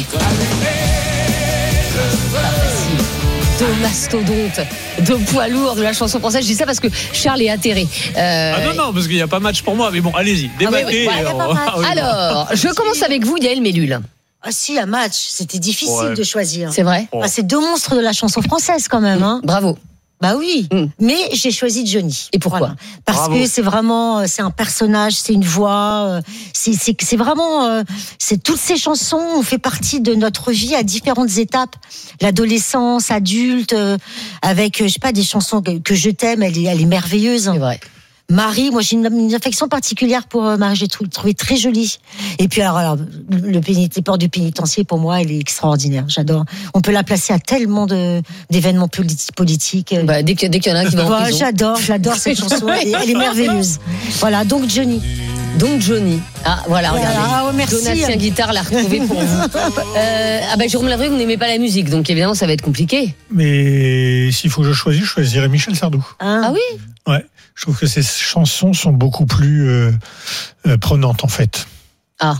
S2: De mastodonte, de poids lourd de la chanson française. Je dis ça parce que Charles est atterré.
S4: Euh... Ah non, non, parce qu'il n'y a pas match pour moi. Mais bon, allez-y, débattez.
S2: Ah oui, oui. Ah, oui, alors, je commence avec vous, Yael Mellul.
S8: Ah si, un match, c'était difficile ouais. de choisir.
S2: C'est vrai.
S8: Ah, c'est deux monstres de la chanson française quand même. Hein.
S2: Bravo.
S8: Bah oui, mm. mais j'ai choisi Johnny.
S2: Et pourquoi ?
S8: Voilà. Parce Bravo. que c'est vraiment, c'est un personnage, c'est une voix, c'est, c'est, c'est vraiment, c'est toutes ces chansons ont fait partie de notre vie à différentes étapes. L'adolescence, adulte, avec, je sais pas, des chansons que, que je t'aime, elle est, elle est merveilleuse.
S2: C'est vrai.
S8: Marie, moi j'ai une, une affection particulière pour Marie, j'ai trouvé, trouvé très jolie. Et puis alors, alors le pénit, les portes du pénitencier pour moi, elle est extraordinaire. J'adore. On peut la placer à tellement de d'événements politi- politiques.
S2: Bah, dès qu'il dès qu'il y en a qui va en prison.
S8: J'adore, j'adore cette chanson. Elle est, elle est merveilleuse. Voilà, donc Johnny.
S2: Donc Johnny. Ah voilà, regardez.
S8: Ah, oh, merci.
S2: Donatien Guitare l'a retrouvé pour vous. Euh, ah ben Jérôme Lavray, vous n'aimez pas la musique, donc évidemment ça va être compliqué.
S13: Mais s'il faut que je choisisse, je choisirais Michel Sardou.
S2: Ah, ah oui.
S13: Ouais. Je trouve que ces chansons sont beaucoup plus euh, euh, prenantes en fait.
S2: Ah.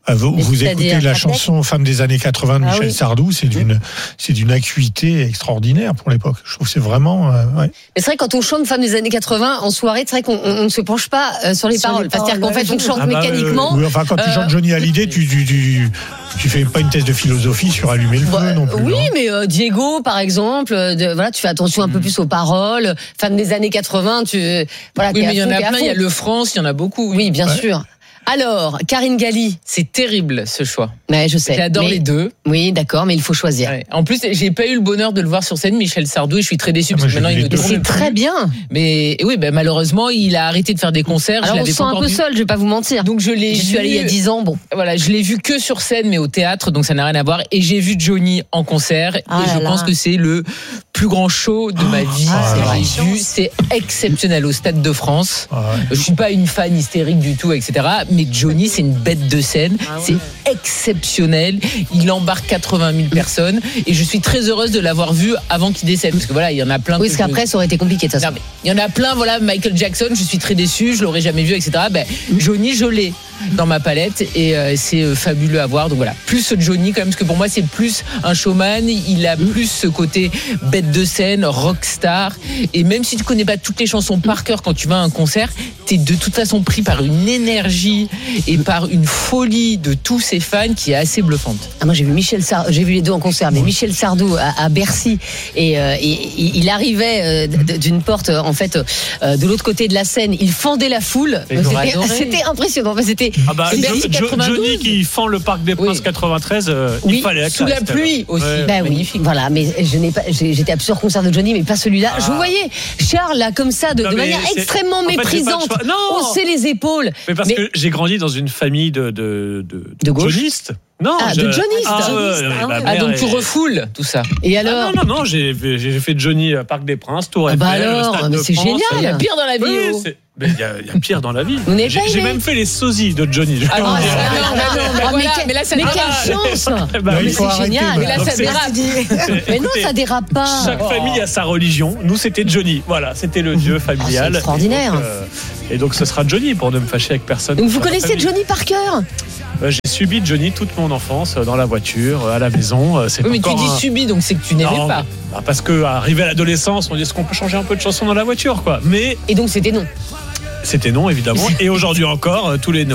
S13: Vous, vous écoutez la
S2: la
S13: chanson Femme des années quatre-vingts de
S2: Ah
S13: Michel
S2: oui.
S13: Sardou, c'est d'une, c'est d'une acuité extraordinaire pour l'époque. Je trouve que c'est vraiment. Euh, ouais.
S2: Mais c'est vrai, quand on chante Femme des années quatre-vingts en soirée, c'est vrai qu'on on, on ne se penche pas euh, sur les
S8: Sur
S2: paroles.
S8: les
S2: C'est-à-dire
S8: paroles,
S2: qu'en fait, on chante
S13: Ah bah,
S2: mécaniquement.
S13: euh, oui, enfin, quand tu
S2: Euh,
S13: chantes Johnny Hallyday, tu, tu, tu, tu fais pas une thèse de philosophie sur allumer le feu
S2: Bah,
S13: non plus.
S2: oui,
S13: hein.
S2: mais euh, Diego, par exemple, euh, de, voilà, tu fais attention un peu plus aux paroles. Femme des années quatre-vingts, tu voilà.
S3: Oui,
S2: t'es à
S3: mais il y en
S2: fond,
S3: a
S2: t'es à
S3: plein. Il y a
S2: fond.
S3: le France, il y en a beaucoup.
S2: Oui, bien
S13: Ouais.
S2: sûr. Alors, Karine Galli.
S3: C'est terrible ce choix.
S2: Ouais, je sais.
S3: J'adore
S2: Mais-
S3: les deux.
S2: Oui, d'accord, mais il faut choisir.
S3: Ouais. En plus, j'ai pas eu le bonheur de le voir sur scène, Michel Sardou, et je suis très déçu
S13: Ah,
S3: parce
S13: moi,
S3: que maintenant
S13: j'ai
S3: il
S13: vu
S3: ne
S13: les
S3: tourne
S2: C'est
S3: plus.
S2: très bien.
S3: Mais oui, ben malheureusement, il a arrêté de faire des concerts.
S2: Alors
S3: je
S2: on se
S3: l'avais
S2: sent
S3: pas
S2: un
S3: encore
S2: peu
S3: vu.
S2: seul, je vais pas vous mentir.
S3: Donc je l'ai.
S2: J'y suis
S3: vu-
S2: allée il y a dix ans, bon.
S3: Voilà, je l'ai vu que sur scène, mais au théâtre, donc ça n'a rien à voir. Et j'ai vu Johnny en concert,
S8: Ah
S3: et je
S8: là
S3: pense
S8: là.
S3: que c'est le plus grand show de ma vie.
S13: Ah
S3: que
S13: là là.
S3: j'ai vu, c'est exceptionnel au Stade de France.
S13: Ah ouais.
S3: Je suis pas une fan hystérique du tout, et cetera. Mais Johnny, c'est une bête de scène. C'est exceptionnel. Il embarque quatre-vingt mille personnes, et je suis très heureuse de l'avoir vu avant qu'il décède, parce que voilà, il y en a plein.
S2: Oui,
S3: que
S2: parce
S3: je-
S2: qu'après, ça aurait été compliqué de toute façon.
S3: non, mais il y en a plein, voilà, Michael Jackson, je suis très déçu, je l'aurais jamais vu, et cetera. Ben, Johnny, je l'ai dans ma palette, et euh, c'est euh, fabuleux à voir. Donc voilà, plus Johnny quand même, parce que pour moi c'est plus un showman, il a plus ce côté bête de scène, rockstar, et même si tu connais pas toutes les chansons par cœur quand tu vas à un concert, t'es de toute façon pris par une énergie et par une folie de tous ses fans qui est assez bluffante.
S2: Ah, moi j'ai vu Michel Sardou, j'ai vu les deux en concert, mais Michel Sardou à, à Bercy, et, euh, et- et il arrivait euh, d- d'une porte euh, en fait euh, de l'autre côté de la scène, il fendait la foule.
S3: Mais j'aurais
S2: C'était,
S3: adoré.
S2: c'était impressionnant. Enfin, c'était
S4: Ah bah,
S2: c'est
S4: Jo-
S2: Bercy
S4: Jo-
S2: quatre-vingt-douze.
S4: Johnny qui fend le Parc des Princes
S3: Oui.
S4: quatre-vingt-treize, euh,
S2: Oui,
S4: il fallait la
S3: sous
S4: classe,
S3: la
S4: tout à
S3: pluie
S4: l'heure.
S3: aussi.
S4: Ouais.
S2: Ben oui,
S3: Magnifique.
S2: voilà, mais je n'ai pas, j'ai- j'étais à plusieurs concerts de Johnny, mais pas celui-là. Je vous voyais Charles là comme ça, de,
S4: Non,
S2: de
S4: mais
S2: manière
S4: c'est-
S2: extrêmement
S4: en fait, j'ai pas le
S2: méprisante,
S4: choix. Non.
S2: hausser les épaules.
S4: Mais parce
S2: Mais-
S4: que j'ai grandi dans une famille de de de,
S2: De gauche.
S4: Johnnistes. Non,
S2: Ah,
S4: je-
S2: de Johnnistes.
S4: Ah, ouais,
S8: Johnnistes,
S4: ouais,
S8: ah
S4: ma
S8: ouais.
S3: Ah,
S4: mère
S3: donc tu
S4: est-
S3: refoules tout ça.
S2: Et
S4: Ah
S2: alors
S4: non, non, non, j'ai fait, j'ai fait Johnny à Parc des Princes, Tour
S2: Ah
S4: Eiffel,
S2: bah
S4: le
S2: alors,
S4: Stade
S2: mais
S4: de
S2: c'est
S4: France.
S2: génial.
S3: Il y a pire dans la vie.
S4: Oui,
S3: oh.
S4: c'est- mais il y, a- il y a pire dans la vie.
S2: Vous n'avez
S4: J'ai
S2: pas
S4: j'ai
S2: aimé
S4: même fait les sosies de Johnny. je
S3: Ah
S4: vais
S3: non,
S4: vous dire.
S3: ah non, mais non, mais
S2: Ah, mais
S3: voilà,
S2: quel-
S3: mais là, ça
S2: mais
S3: dérape.
S2: quelle chance.
S4: Bah
S2: Mais
S4: oui,
S13: il faut
S2: c'est
S13: arrêter,
S2: génial.
S3: Mais là,
S4: Donc
S3: ça
S4: c'est-
S3: dérape.
S2: Mais non,
S4: Écoutez,
S2: ça dérape pas.
S4: Chaque famille a sa religion. Nous, c'était Johnny. Voilà, c'était le dieu familial.
S2: Ah, c'est extraordinaire.
S4: Et donc, euh, et donc, ce sera Johnny pour ne me fâcher avec personne.
S2: Donc vous
S4: Dans la
S2: connaissez
S4: famille.
S2: Johnny par cœur?
S4: Euh, J'ai subi Johnny toute mon enfance, euh, dans la voiture, euh, à la maison. euh, C'est
S3: Oui, mais tu
S4: encore
S3: dis
S4: un-
S3: subi, donc c'est que tu n'aimais
S4: Non,
S3: pas.
S4: bah, parce que arrivé à l'adolescence, on dit est-ce qu'on peut changer un peu de chanson dans la voiture, quoi. Mais
S2: Et donc c'était non.
S4: c'était non, évidemment. Et aujourd'hui encore, euh, tous les